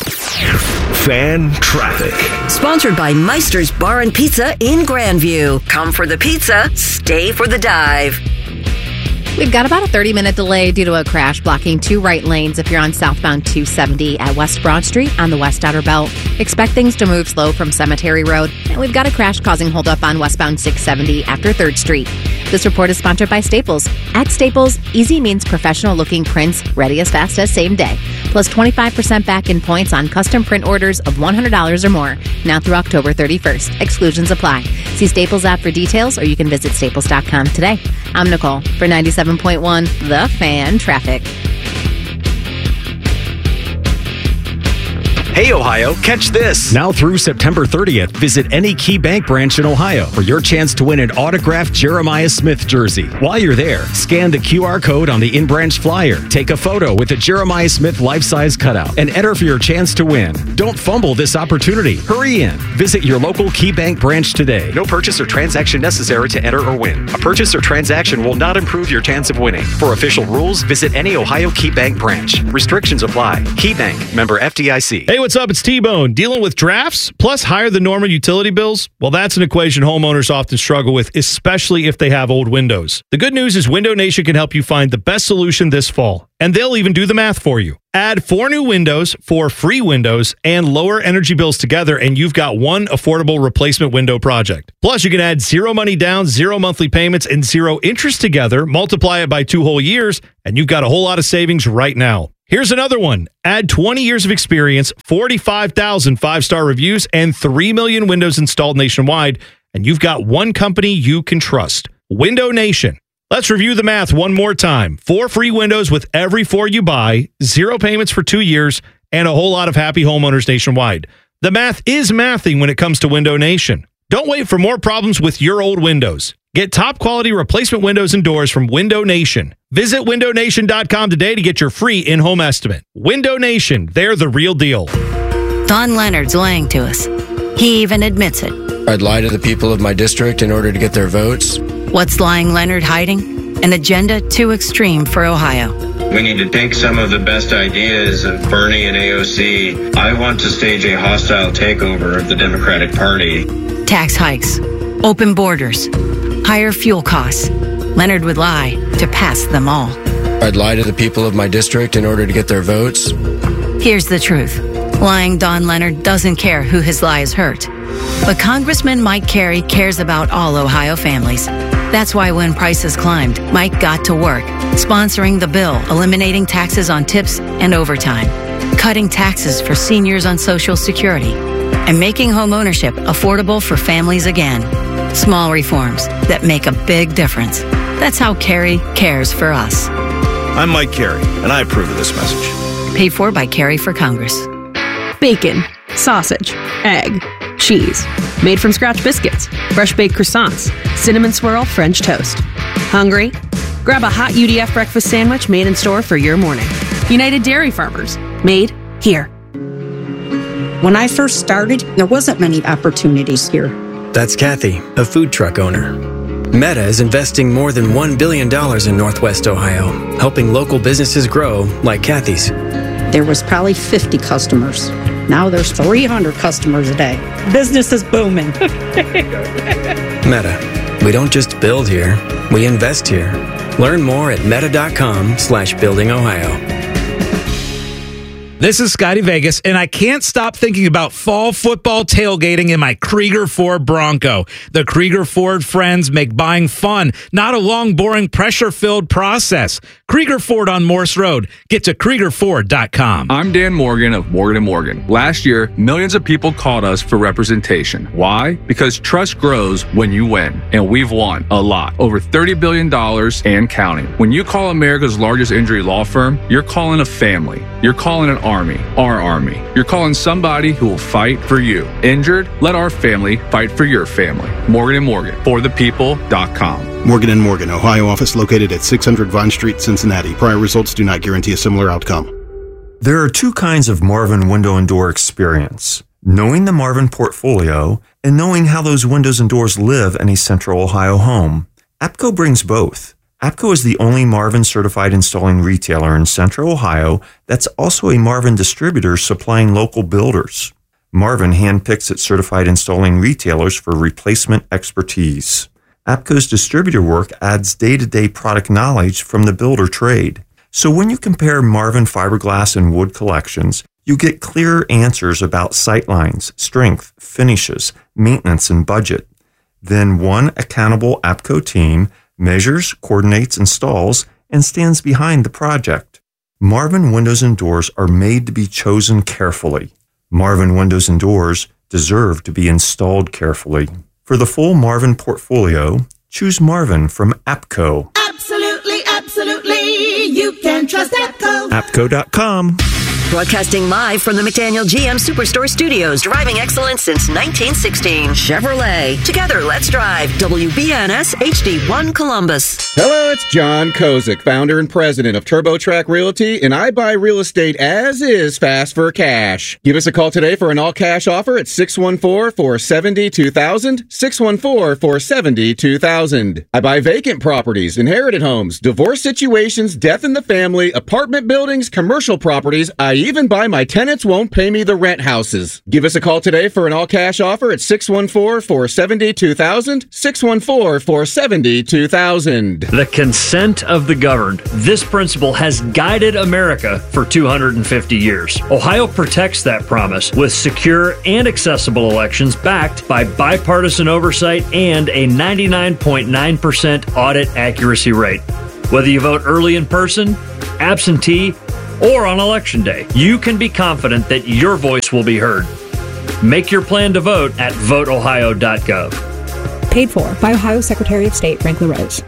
Speaker 3: Fan traffic.
Speaker 4: Sponsored by Meister's Bar and Pizza in Grandview. Come for the pizza, stay for the dive.
Speaker 5: We've got about a thirty-minute delay due to a crash blocking two right lanes if you're on southbound two seventy at West Broad Street on the West Outer Belt. Expect things to move slow from Cemetery Road. And we've got a crash causing holdup on westbound six seventy after third Street. This report is sponsored by Staples. At Staples, easy means professional-looking prints ready as fast as same day. Plus twenty-five percent back in points on custom print orders of one hundred dollars or more. Now through October thirty-first. Exclusions apply. See Staples app for details, or you can visit staples dot com today. I'm Nicole for ninety-seven point one The Fan Traffic.
Speaker 21: Hey, Ohio, catch this. Now through September thirtieth, visit any Key Bank branch in Ohio for your chance to win an autographed Jeremiah Smith jersey. While you're there, scan the Q R code on the in-branch flyer, take a photo with a Jeremiah Smith life-size cutout, and enter for your chance to win. Don't fumble this opportunity. Hurry in. Visit your local Key Bank branch today. No purchase or transaction necessary to enter or win. A purchase or transaction will not improve your chance of winning. For official rules, visit any Ohio Key Bank branch. Restrictions apply. Key Bank, member F D I C.
Speaker 22: Hey, what's up? It's T-Bone. Dealing with drafts plus higher than normal utility bills? Well, that's an equation homeowners often struggle with, especially if they have old windows. The good news is Window Nation can help you find the best solution this fall, and they'll even do the math for you. Add four new windows, four free windows, and lower energy bills together, and you've got one affordable replacement window project. Plus, you can add zero money down, zero monthly payments, and zero interest together, multiply it by two whole years, and you've got a whole lot of savings right now. Here's another one. Add twenty years of experience, forty-five thousand five-star reviews, and three million windows installed nationwide, and you've got one company you can trust. Window Nation. Let's review the math one more time. Four free windows with every four you buy, zero payments for two years, and a whole lot of happy homeowners nationwide. The math is mathing when it comes to Window Nation. Don't wait for more problems with your old windows. Get top quality replacement windows and doors from Window Nation. Visit window nation dot com today to get your free in-home estimate. Window Nation, they're the real deal.
Speaker 23: Don Leonard's lying to us. He even admits it.
Speaker 24: I'd lie to the people of my district in order to get their votes.
Speaker 23: What's lying Leonard hiding? An agenda too extreme for Ohio.
Speaker 25: We need to take some of the best ideas of Bernie and A O C. I want to stage a hostile takeover of the Democratic Party.
Speaker 23: Tax hikes, open borders, higher fuel costs. Leonard would lie to pass them all.
Speaker 24: I'd lie to the people of my district in order to get their votes.
Speaker 23: Here's the truth. Lying Don Leonard doesn't care who his lies hurt. But Congressman Mike Carey cares about all Ohio families. That's why when prices climbed, Mike got to work, sponsoring the bill, eliminating taxes on tips and overtime, cutting taxes for seniors on Social Security, and making homeownership affordable for families again. Small reforms that make a big difference. That's how Carey cares for us.
Speaker 7: I'm Mike Carey, and I approve of this message.
Speaker 23: Paid for by Carey for Congress.
Speaker 26: Bacon, sausage, egg, cheese, made from scratch biscuits, fresh baked croissants, cinnamon swirl French toast. Hungry? Grab a hot U D F breakfast sandwich made in store for your morning. United Dairy Farmers, made here.
Speaker 27: When I first started, there wasn't many opportunities here.
Speaker 28: That's Kathy, a food truck owner. Meta is investing more than one billion dollars in Northwest Ohio, helping local businesses grow like Kathy's.
Speaker 27: There was probably fifty customers. Now there's three hundred customers a day. Business is booming.
Speaker 28: Meta. We don't just build here, we invest here. Learn more at meta.com slash building Ohio.
Speaker 29: This is Scotty Vegas, and I can't stop thinking about fall football tailgating in my Krieger Ford Bronco. The Krieger Ford friends make buying fun, not a long, boring, pressure-filled process. Krieger Ford on Morse Road. Get to Krieger Ford dot com.
Speaker 30: I'm Dan Morgan of Morgan and Morgan. Last year, millions of people called us for representation. Why? Because trust grows when you win, and we've won a lot. Over thirty billion dollars and counting. When you call America's largest injury law firm, you're calling a family. You're calling an army, our army. You're calling somebody who will fight for you. Injured? Let our family fight for your family. Morgan and Morgan, for the people dot com.
Speaker 31: Morgan and Morgan, Ohio office located at six hundred Vine Street, Cincinnati. Prior results do not guarantee a similar outcome.
Speaker 8: There are two kinds of Marvin window and door experience. Knowing the Marvin portfolio and knowing how those windows and doors live in a central Ohio home. APCO brings both. APCO is the only Marvin certified installing retailer in central Ohio that's also a Marvin distributor supplying local builders. Marvin handpicks its certified installing retailers for replacement expertise. APCO's distributor work adds day-to-day product knowledge from the builder trade. So when you compare Marvin fiberglass and wood collections, you get clearer answers about sightlines, strength, finishes, maintenance, and budget. Then one accountable APCO team measures, coordinates, installs, and stands behind the project. Marvin windows and doors are made to be chosen carefully. Marvin windows and doors deserve to be installed carefully. For the full Marvin portfolio, choose Marvin from APCO.
Speaker 9: Absolutely, absolutely. You can trust APCO.
Speaker 8: APCO dot com.
Speaker 4: Broadcasting live from the McDaniel G M Superstore Studios, driving excellence since nineteen sixteen. Chevrolet. Together, let's drive. W B N S H D one Columbus.
Speaker 6: Hello, it's John Kozik, founder and president of TurboTrack Realty, and I buy real estate as is fast for cash. Give us a call today for an all-cash offer at six one four, four seven zero, two thousand, six one four, four seven zero, two thousand. I buy vacant properties, inherited homes, divorce situations, death in the family, apartment buildings, commercial properties. I even buy my tenants won't pay me the rent houses. Give us a call today for an all-cash offer at six one four, four seven zero, two thousand, six one four, four seven zero, two thousand.
Speaker 10: The consent of the governed. This principle has guided America for two hundred fifty years. Ohio protects that promise with secure and accessible elections backed by bipartisan oversight and a ninety-nine point nine percent audit accuracy rate. Whether you vote early in person, absentee, or on election day, you can be confident that your voice will be heard. Make your plan to vote at vote ohio dot gov.
Speaker 11: Paid for by Ohio Secretary of State Frank LaRose.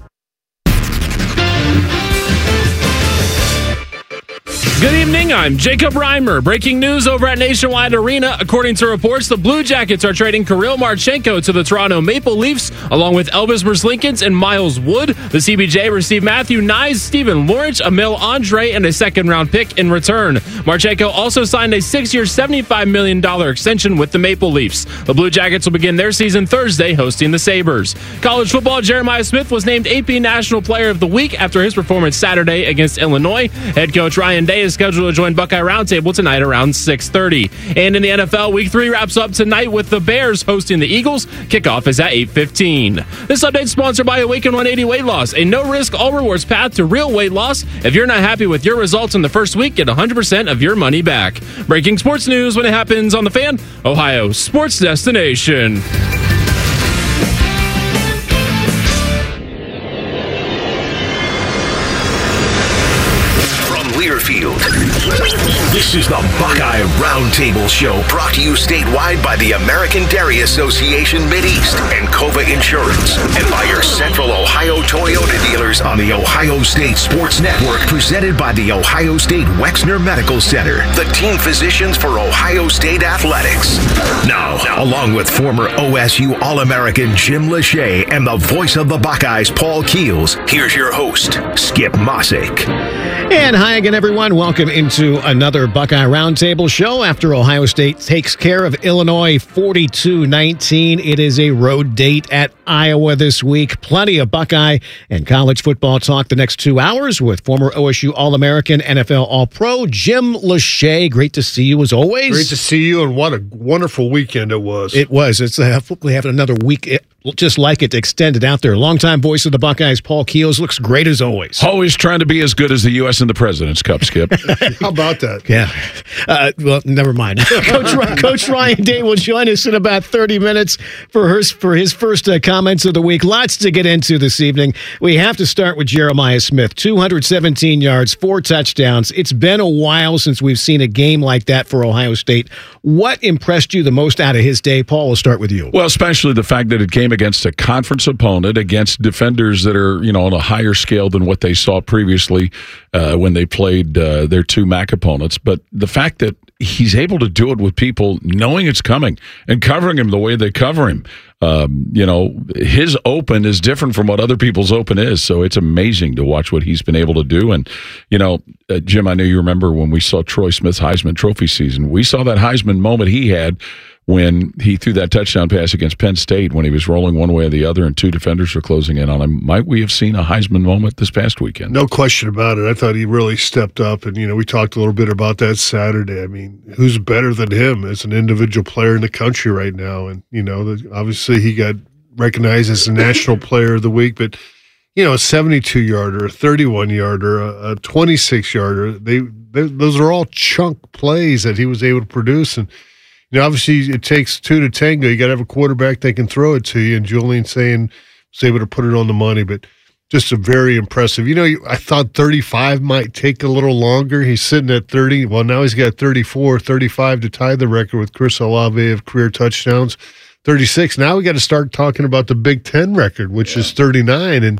Speaker 13: Good evening, I'm Jacob Reimer. Breaking news over at Nationwide Arena. According to reports, the Blue Jackets are trading Kirill Marchenko to the Toronto Maple Leafs, along with Elvis Merzlikins and Miles Wood. The C B J received Matthew Nyes, Stephen Lawrence, Emil Andre, and a second-round pick in return. Marchenko also signed a six-year, seventy-five million dollars extension with the Maple Leafs. The Blue Jackets will begin their season Thursday, hosting the Sabres. College football, Jeremiah Smith was named A P National Player of the Week after his performance Saturday against Illinois. Head coach Ryan Day is scheduled to join Buckeye Roundtable tonight around six thirty. And in the N F L, Week three wraps up tonight with the Bears hosting the Eagles. Kickoff is at eight fifteen. This update is sponsored by Awaken one eighty Weight Loss, a no-risk, all-rewards path to real weight loss. If you're not happy with your results in the first week, get one hundred percent of your money back. Breaking sports news when it happens on The Fan, Ohio sports destination.
Speaker 3: Learfield. This is the Buckeye Roundtable Show, brought to you statewide by the American Dairy Association Mideast and Cova Insurance, and by your Central Ohio Toyota dealers on the Ohio State Sports Network, presented by the Ohio State Wexner Medical Center, the team physicians for Ohio State Athletics. Now, along with former O S U All-American Jim Lachey and the voice of the Buckeyes, Paul Keels, here's your host, Skip Mossick.
Speaker 14: And hi again, everyone. Welcome into another Buckeye Roundtable show after Ohio State takes care of Illinois forty-two nineteen. It is a road date at Iowa this week. Plenty of Buckeye and college football talk the next two hours with former O S U All-American, N F L All-Pro, Jim Lachey. Great to see you as always.
Speaker 15: Great to see you, and what a wonderful weekend it was.
Speaker 14: It was. It's uh, hopefully having another week just like it extended out there. Longtime voice of the Buckeyes, Paul Keels, looks great as always.
Speaker 16: Always trying to be as good as the U S and the President's Cup, Skip.
Speaker 15: How about that?
Speaker 14: Yeah. Uh, well, never mind. Coach, Coach Ryan Day will join us in about thirty minutes for his, for his first uh, comments of the week. Lots to get into this evening. We have to start with Jeremiah Smith. two hundred seventeen yards, four touchdowns. It's been a while since we've seen a game like that for Ohio State. What impressed you the most out of his day? Paul, we'll start with you.
Speaker 16: Well, especially the fact that it came against a conference opponent, against defenders that are, you know, on a higher scale than what they saw previously uh, when they played uh, their two M A C opponents. But the fact that he's able to do it with people knowing it's coming and covering him the way they cover him. Um, you know, his open is different from what other people's open is. So it's amazing to watch what he's been able to do. And, you know, uh, Jim, I know you remember when we saw Troy Smith's Heisman Trophy season. We saw that Heisman moment he had when he threw that touchdown pass against Penn State when he was rolling one way or the other and two defenders were closing in on him. Might we have seen a Heisman moment this past weekend?
Speaker 15: No question about it. I thought he really stepped up, and, you know, we talked a little bit about that Saturday. I mean, who's better than him as an individual player in the country right now? And, you know, obviously he got recognized as a national player of the week, but, you know, a seventy-two yarder, a thirty-one yarder, a twenty-six yarder, they, they those are all chunk plays that he was able to produce. And, you know, obviously it takes two to tango. You got to have a quarterback that can throw it to you. And Julian Sayin was able to put it on the money, but just a very impressive. You know, I thought thirty-five might take a little longer. He's sitting at thirty. Well, now he's got thirty-four, thirty-five to tie the record with Chris Olave of career touchdowns. thirty-six. Now we got to start talking about the Big Ten record, which yeah. is thirty-nine. And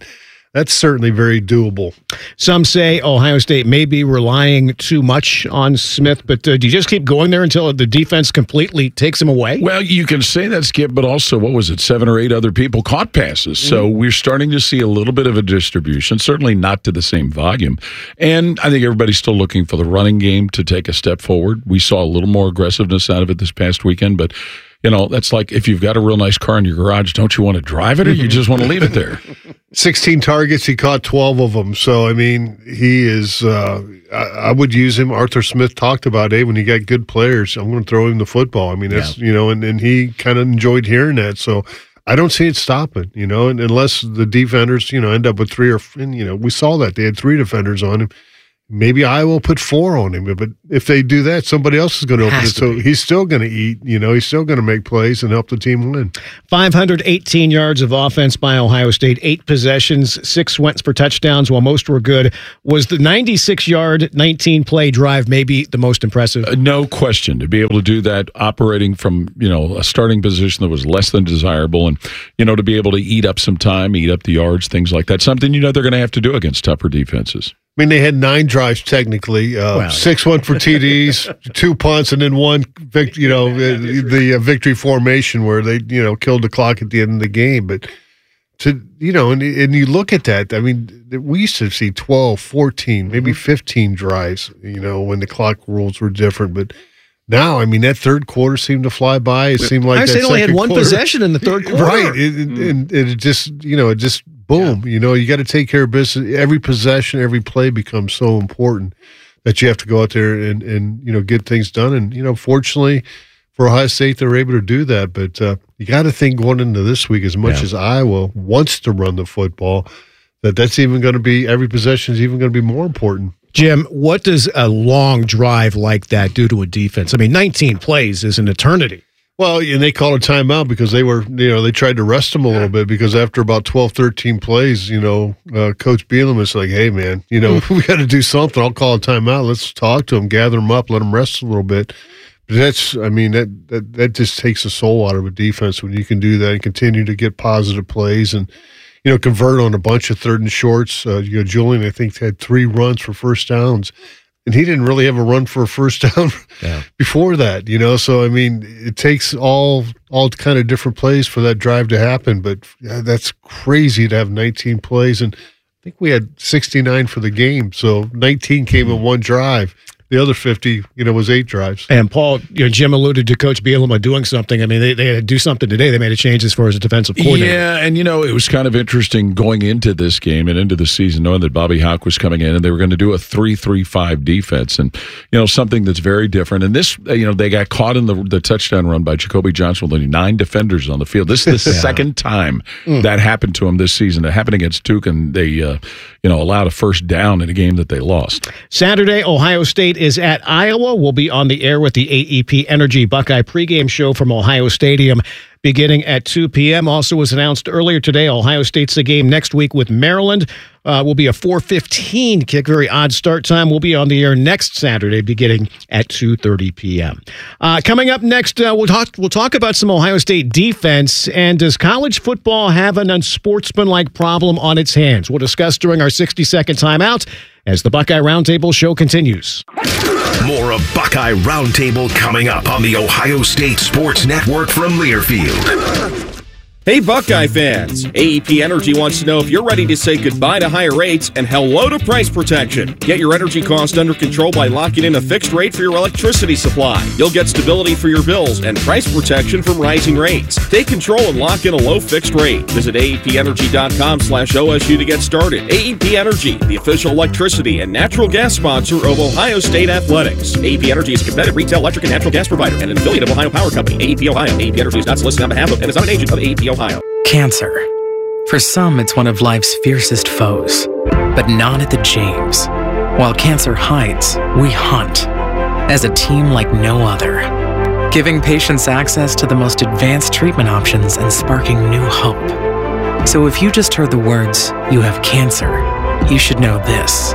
Speaker 15: that's certainly very doable.
Speaker 14: Some say Ohio State may be relying too much on Smith, but uh, do you just keep going there until the defense completely takes him away?
Speaker 16: Well, you can say that, Skip, but also, what was it, seven or eight other people caught passes. So mm. we're starting to see a little bit of a distribution, certainly not to the same volume. And I think everybody's still looking for the running game to take a step forward. We saw a little more aggressiveness out of it this past weekend, but you know, that's like if you've got a real nice car in your garage, don't you want to drive it or you just want to leave it there?
Speaker 15: sixteen targets, he caught twelve of them. So, I mean, he is, uh, I, I would use him. Arthur Smith talked about, hey, when you got good players, I'm going to throw him the football. I mean, that's, yeah. you know, and, and he kind of enjoyed hearing that. So I don't see it stopping, you know, and unless the defenders, you know, end up with three or, and, you know, we saw that. They had three defenders on him. Maybe I will put four on him, but if they do that, somebody else is going to open it. So he's still going to eat, you know, he's still going to make plays and help the team win.
Speaker 14: five hundred eighteen yards of offense by Ohio State, eight possessions, six went for touchdowns while most were good. Was the ninety-six yard, nineteen play drive maybe the most impressive?
Speaker 16: Uh, no question. To be able to do that operating from, you know, a starting position that was less than desirable and, you know, to be able to eat up some time, eat up the yards, things like that, something you know they're going to have to do against tougher defenses.
Speaker 15: I mean, they had nine drives technically, uh, wow. six went for T Ds, two punts, and then one, vic- you know, the, the uh, victory formation where they, you know, killed the clock at the end of the game. But to, you know, and, and you look at that, I mean, we used to see twelve, fourteen, maybe fifteen drives, you know, when the clock rules were different. But now, I mean, that third quarter seemed to fly by. It seemed like
Speaker 14: I
Speaker 15: that
Speaker 14: say only had one
Speaker 15: quarter,
Speaker 14: possession in the third quarter.
Speaker 15: Right. It, it, mm. And it just, you know, it just, boom. Yeah. You know, you got to take care of business. Every possession, every play becomes so important that you have to go out there and, and you know, get things done. And, you know, fortunately for Ohio State, they're able to do that. But uh, you got to think going into this week, as much yeah. as Iowa wants to run the football, that that's even going to be, every possession is even going to be more important.
Speaker 14: Jim, what does a long drive like that do to a defense? I mean, nineteen plays is an eternity.
Speaker 15: Well, and they called a timeout because they were, you know, they tried to rest him a little bit because after about twelve, thirteen plays, you know, uh, Coach Bielema was like, hey, man, you know, we got to do something. I'll call a timeout. Let's talk to him, gather him up, let him rest a little bit. But that's, I mean, that, that, that just takes the soul out of a defense when you can do that and continue to get positive plays and, you know, convert on a bunch of third and shorts. Uh, you know, Julian, I think, had three runs for first downs. And he didn't really have a run for a first down yeah. before that, you know. So, I mean, it takes all all kind of different plays for that drive to happen. But yeah, that's crazy to have nineteen plays. And I think we had sixty-nine for the game. So nineteen came in one drive. The other fifty, you know, was eight drives.
Speaker 14: And Paul, you know, Jim alluded to Coach Bielema doing something. I mean, they, they had to do something today. They made a change as far as a defensive coordinator.
Speaker 16: Yeah, and, you know, it was kind of interesting going into this game and into the season, knowing that Bobby Hauck was coming in and they were going to do a three three five defense and, you know, something that's very different. And this, you know, they got caught in the, the touchdown run by Jacoby Johnson with only nine defenders on the field. This is the yeah. second time mm. that happened to him this season. It happened against Duke, and they, uh, you know, allowed a first down in a game that they lost.
Speaker 14: Saturday, Ohio State is at Iowa. We'll be on the air with the A E P Energy Buckeye pregame show from Ohio Stadium beginning at two p.m. Also was announced earlier today, Ohio State's a game next week with Maryland. Uh, will be a four fifteen kick, very odd start time. We'll be on the air next Saturday beginning at two thirty p.m. Uh, coming up next, uh, we'll talk we'll talk about some Ohio State defense, and does college football have an unsportsmanlike problem on its hands? We'll discuss during our sixty-second timeout as the Buckeye Roundtable show continues.
Speaker 3: More of Buckeye Roundtable coming up on the Ohio State Sports Network from Learfield.
Speaker 1: Hey Buckeye fans, A E P Energy wants to know if you're ready to say goodbye to higher rates and hello to price protection. Get your energy cost under control by locking in a fixed rate for your electricity supply. You'll get stability for your bills and price protection from rising rates. Take control and lock in a low fixed rate. Visit A E P energy dot com slash O S U to get started. A E P Energy, the official electricity and natural gas sponsor of Ohio State Athletics. A E P Energy is a competitive retail electric and natural gas provider and an affiliate of Ohio Power Company. A E P Ohio. A E P Energy is not solicited on behalf of and is not an agent of A E P Ohio.
Speaker 28: Cancer. For some, it's one of life's fiercest foes, but not at the James. While cancer hides, we hunt as a team like no other, giving patients access to the most advanced treatment options and sparking new hope. So if you just heard the words, "you have cancer," you should know this.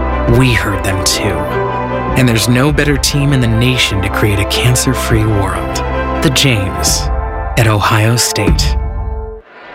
Speaker 28: We heard them too. And there's no better team in the nation to create a cancer-free world. The James at Ohio State.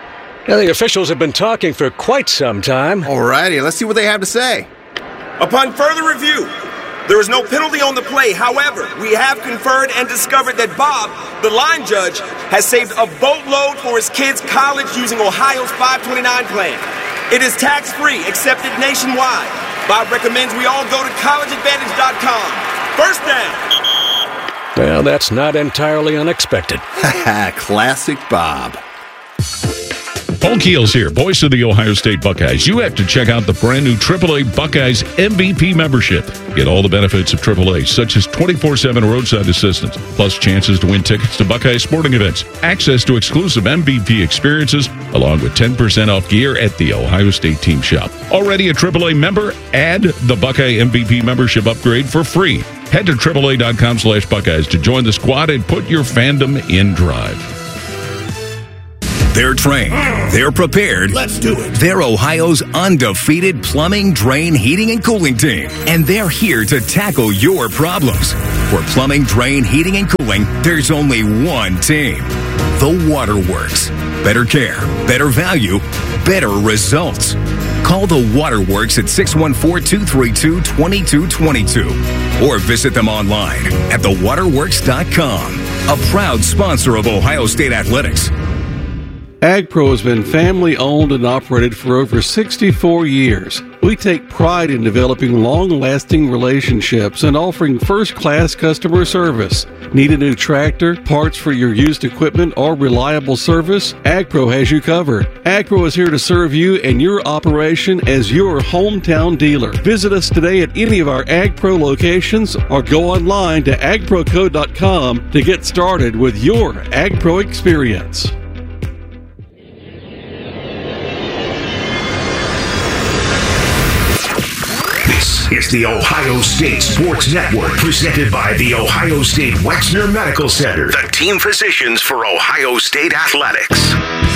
Speaker 2: Yeah, the officials have been talking for quite some time.
Speaker 5: Alrighty, let's see what they have to say.
Speaker 12: Upon further review, there is no penalty on the play. However, we have conferred and discovered that Bob, the line judge, has saved a boatload for his kids' college using Ohio's five twenty-nine plan. It is tax-free, accepted nationwide. Bob recommends we all go to college advantage dot com. First down.
Speaker 2: Well, that's not entirely unexpected.
Speaker 5: Classic Bob.
Speaker 16: Paul Keels here, voice of the Ohio State Buckeyes. You have to check out the brand new triple A Buckeyes M V P membership. Get all the benefits of triple A, such as twenty-four seven roadside assistance, plus chances to win tickets to Buckeye sporting events, access to exclusive M V P experiences, along with ten percent off gear at the Ohio State team shop. Already a triple A member? Add the Buckeye M V P membership upgrade for free. Head to triple A dot com slash Buckeyes to join the squad and put your fandom in drive.
Speaker 3: They're trained. They're prepared.
Speaker 5: Let's do it.
Speaker 3: They're Ohio's undefeated plumbing, drain, heating, and cooling team. And they're here to tackle your problems. For plumbing, drain, heating, and cooling, there's only one team. The Waterworks. Better care, better value, better results. Call the Waterworks at six one four, two three two, two two two two or visit them online at the waterworks dot com. A proud sponsor of Ohio State Athletics.
Speaker 17: AgPro has been family-owned and operated for over sixty-four years. We take pride in developing long-lasting relationships and offering first-class customer service. Need a new tractor, parts for your used equipment, or reliable service? AgPro has you covered. AgPro is here to serve you and your operation as your hometown dealer. Visit us today at any of our AgPro locations or go online to ag pro co dot com to get started with your AgPro experience.
Speaker 3: It's the Ohio State Sports Network, presented by the Ohio State Wexner Medical Center, the team physicians for Ohio State Athletics.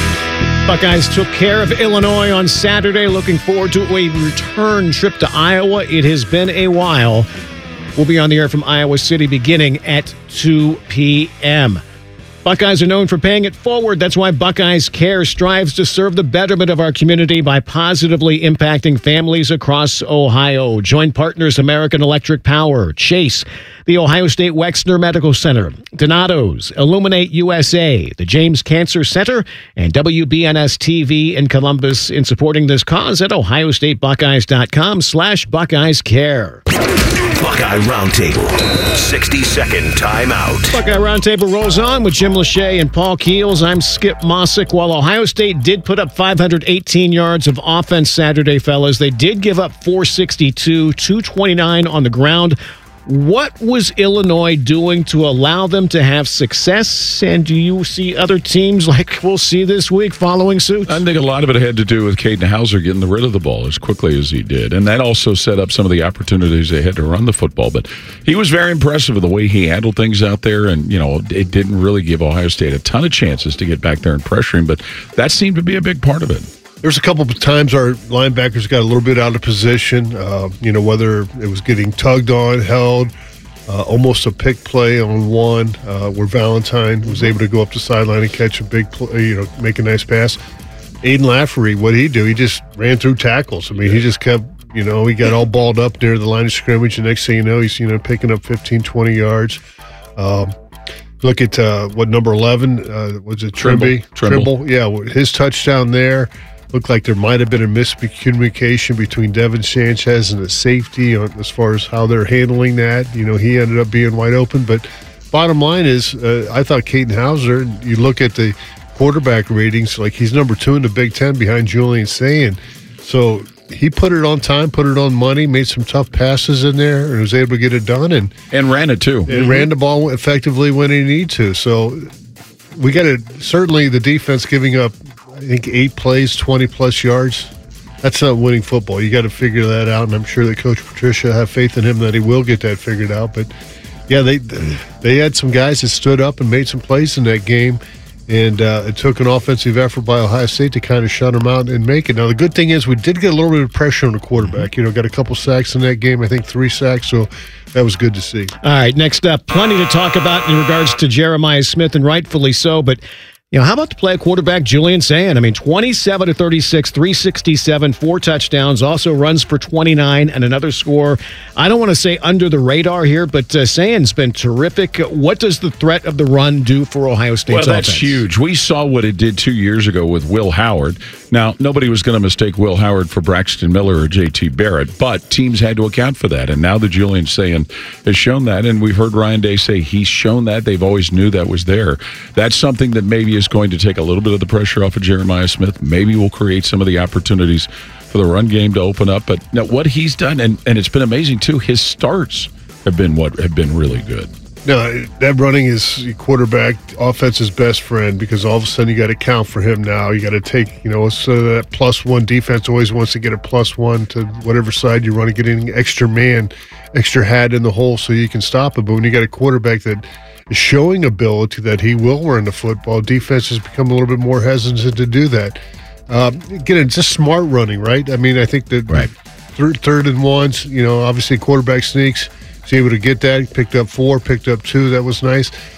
Speaker 14: Buckeyes took care of Illinois on Saturday. Looking forward to a return trip to Iowa. It has been a while. We'll be on the air from Iowa City beginning at two p.m. Buckeyes are known for paying it forward. That's why Buckeyes Care strives to serve the betterment of our community by positively impacting families across Ohio. Join partners American Electric Power, Chase, the Ohio State Wexner Medical Center, Donato's, Illuminate U S A, the James Cancer Center, and W B N S T V in Columbus in supporting this cause at ohio state buckeyes dot com slash Buckeyes Care.
Speaker 3: Buckeye Roundtable, sixty-second timeout.
Speaker 14: Buckeye Roundtable rolls on with Jim Lachey and Paul Keels. I'm Skip Mossick. While Ohio State did put up five hundred eighteen yards of offense Saturday, fellas, they did give up four sixty-two, two twenty-nine on the ground. What was Illinois doing to allow them to have success? And do you see other teams like we'll see this week following suit?
Speaker 16: I think a lot of it had to do with Caden Hauser getting rid of the ball as quickly as he did. And that also set up some of the opportunities they had to run the football. But he was very impressive with the way he handled things out there. And, you know, it didn't really give Ohio State a ton of chances to get back there and pressure him. But that seemed to be a big part of it.
Speaker 15: There's a couple of times our linebackers got a little bit out of position, uh, you know, whether it was getting tugged on, held, uh, almost a pick play on one uh, where Valentine was able to go up the sideline and catch a big play, you know, make a nice pass. Aiden Lafferty, what did he do? He just ran through tackles. I mean, he just kept, you know, he got all balled up near the line of scrimmage. And next thing you know, he's, you know, picking up fifteen, twenty yards. Um, look at uh, what number eleven, uh, was it Trimby?
Speaker 16: Trimble.
Speaker 15: Trimble. Yeah, his touchdown there. Looked like there might have been a miscommunication between Devin Sanchez and the safety on, as far as how they're handling that. You know, he ended up being wide open. But bottom line is, uh, I thought Caden Hauser, you look at the quarterback ratings, like he's number two in the Big Ten behind Julian Sayin. So he put it on time, put it on money, made some tough passes in there, and was able to get it done. And,
Speaker 16: and ran it, too.
Speaker 15: And
Speaker 16: mm-hmm.
Speaker 15: ran the ball effectively when he needed to. So we got to, certainly the defense giving up, I think eight plays, twenty-plus yards. That's not winning football. You got to figure that out, and I'm sure that Coach Patricia have faith in him that he will get that figured out. But, yeah, they they had some guys that stood up and made some plays in that game, and uh, it took an offensive effort by Ohio State to kind of shut them out and make it. Now, the good thing is we did get a little bit of pressure on the quarterback. You know, got a couple sacks in that game, I think three sacks, so that was good to see.
Speaker 14: All right, next up, plenty to talk about in regards to Jeremiah Smith, and rightfully so, but You know, how about the play quarterback Julian Sayin? I mean, twenty-seven to thirty-six, three sixty-seven, four touchdowns, also runs for twenty-nine and another score. I don't want to say under the radar here, but uh, Sayin's been terrific. What does the threat of the run do for Ohio State's
Speaker 16: Well, that's
Speaker 14: offense?
Speaker 16: huge. We saw what it did two years ago with Will Howard. Now, nobody was going to mistake Will Howard for Braxton Miller or J T Barrett, but teams had to account for that. And now the Julian Sayin has shown that, and we've heard Ryan Day say he's shown that. They've always knew that was there. That's something that maybe is going to take a little bit of the pressure off of Jeremiah Smith. Maybe will create some of the opportunities for the run game to open up. But now what he's done, and, and it's been amazing too, his starts have been what have been really good.
Speaker 15: No, that running is quarterback offense's best friend, because all of a sudden you got to count for him now. You got to take, you know, so that plus one defense always wants to get a plus one to whatever side you want to get in, extra man, extra hat in the hole so you can stop it. But when you got a quarterback that is showing ability that he will run the football, defense has become a little bit more hesitant to do that. Um, again, it's just smart running, right? I mean, I think that
Speaker 16: right.
Speaker 15: third, third and ones, you know, obviously quarterback sneaks. Was able to get that. Picked up four, picked up two. That was nice.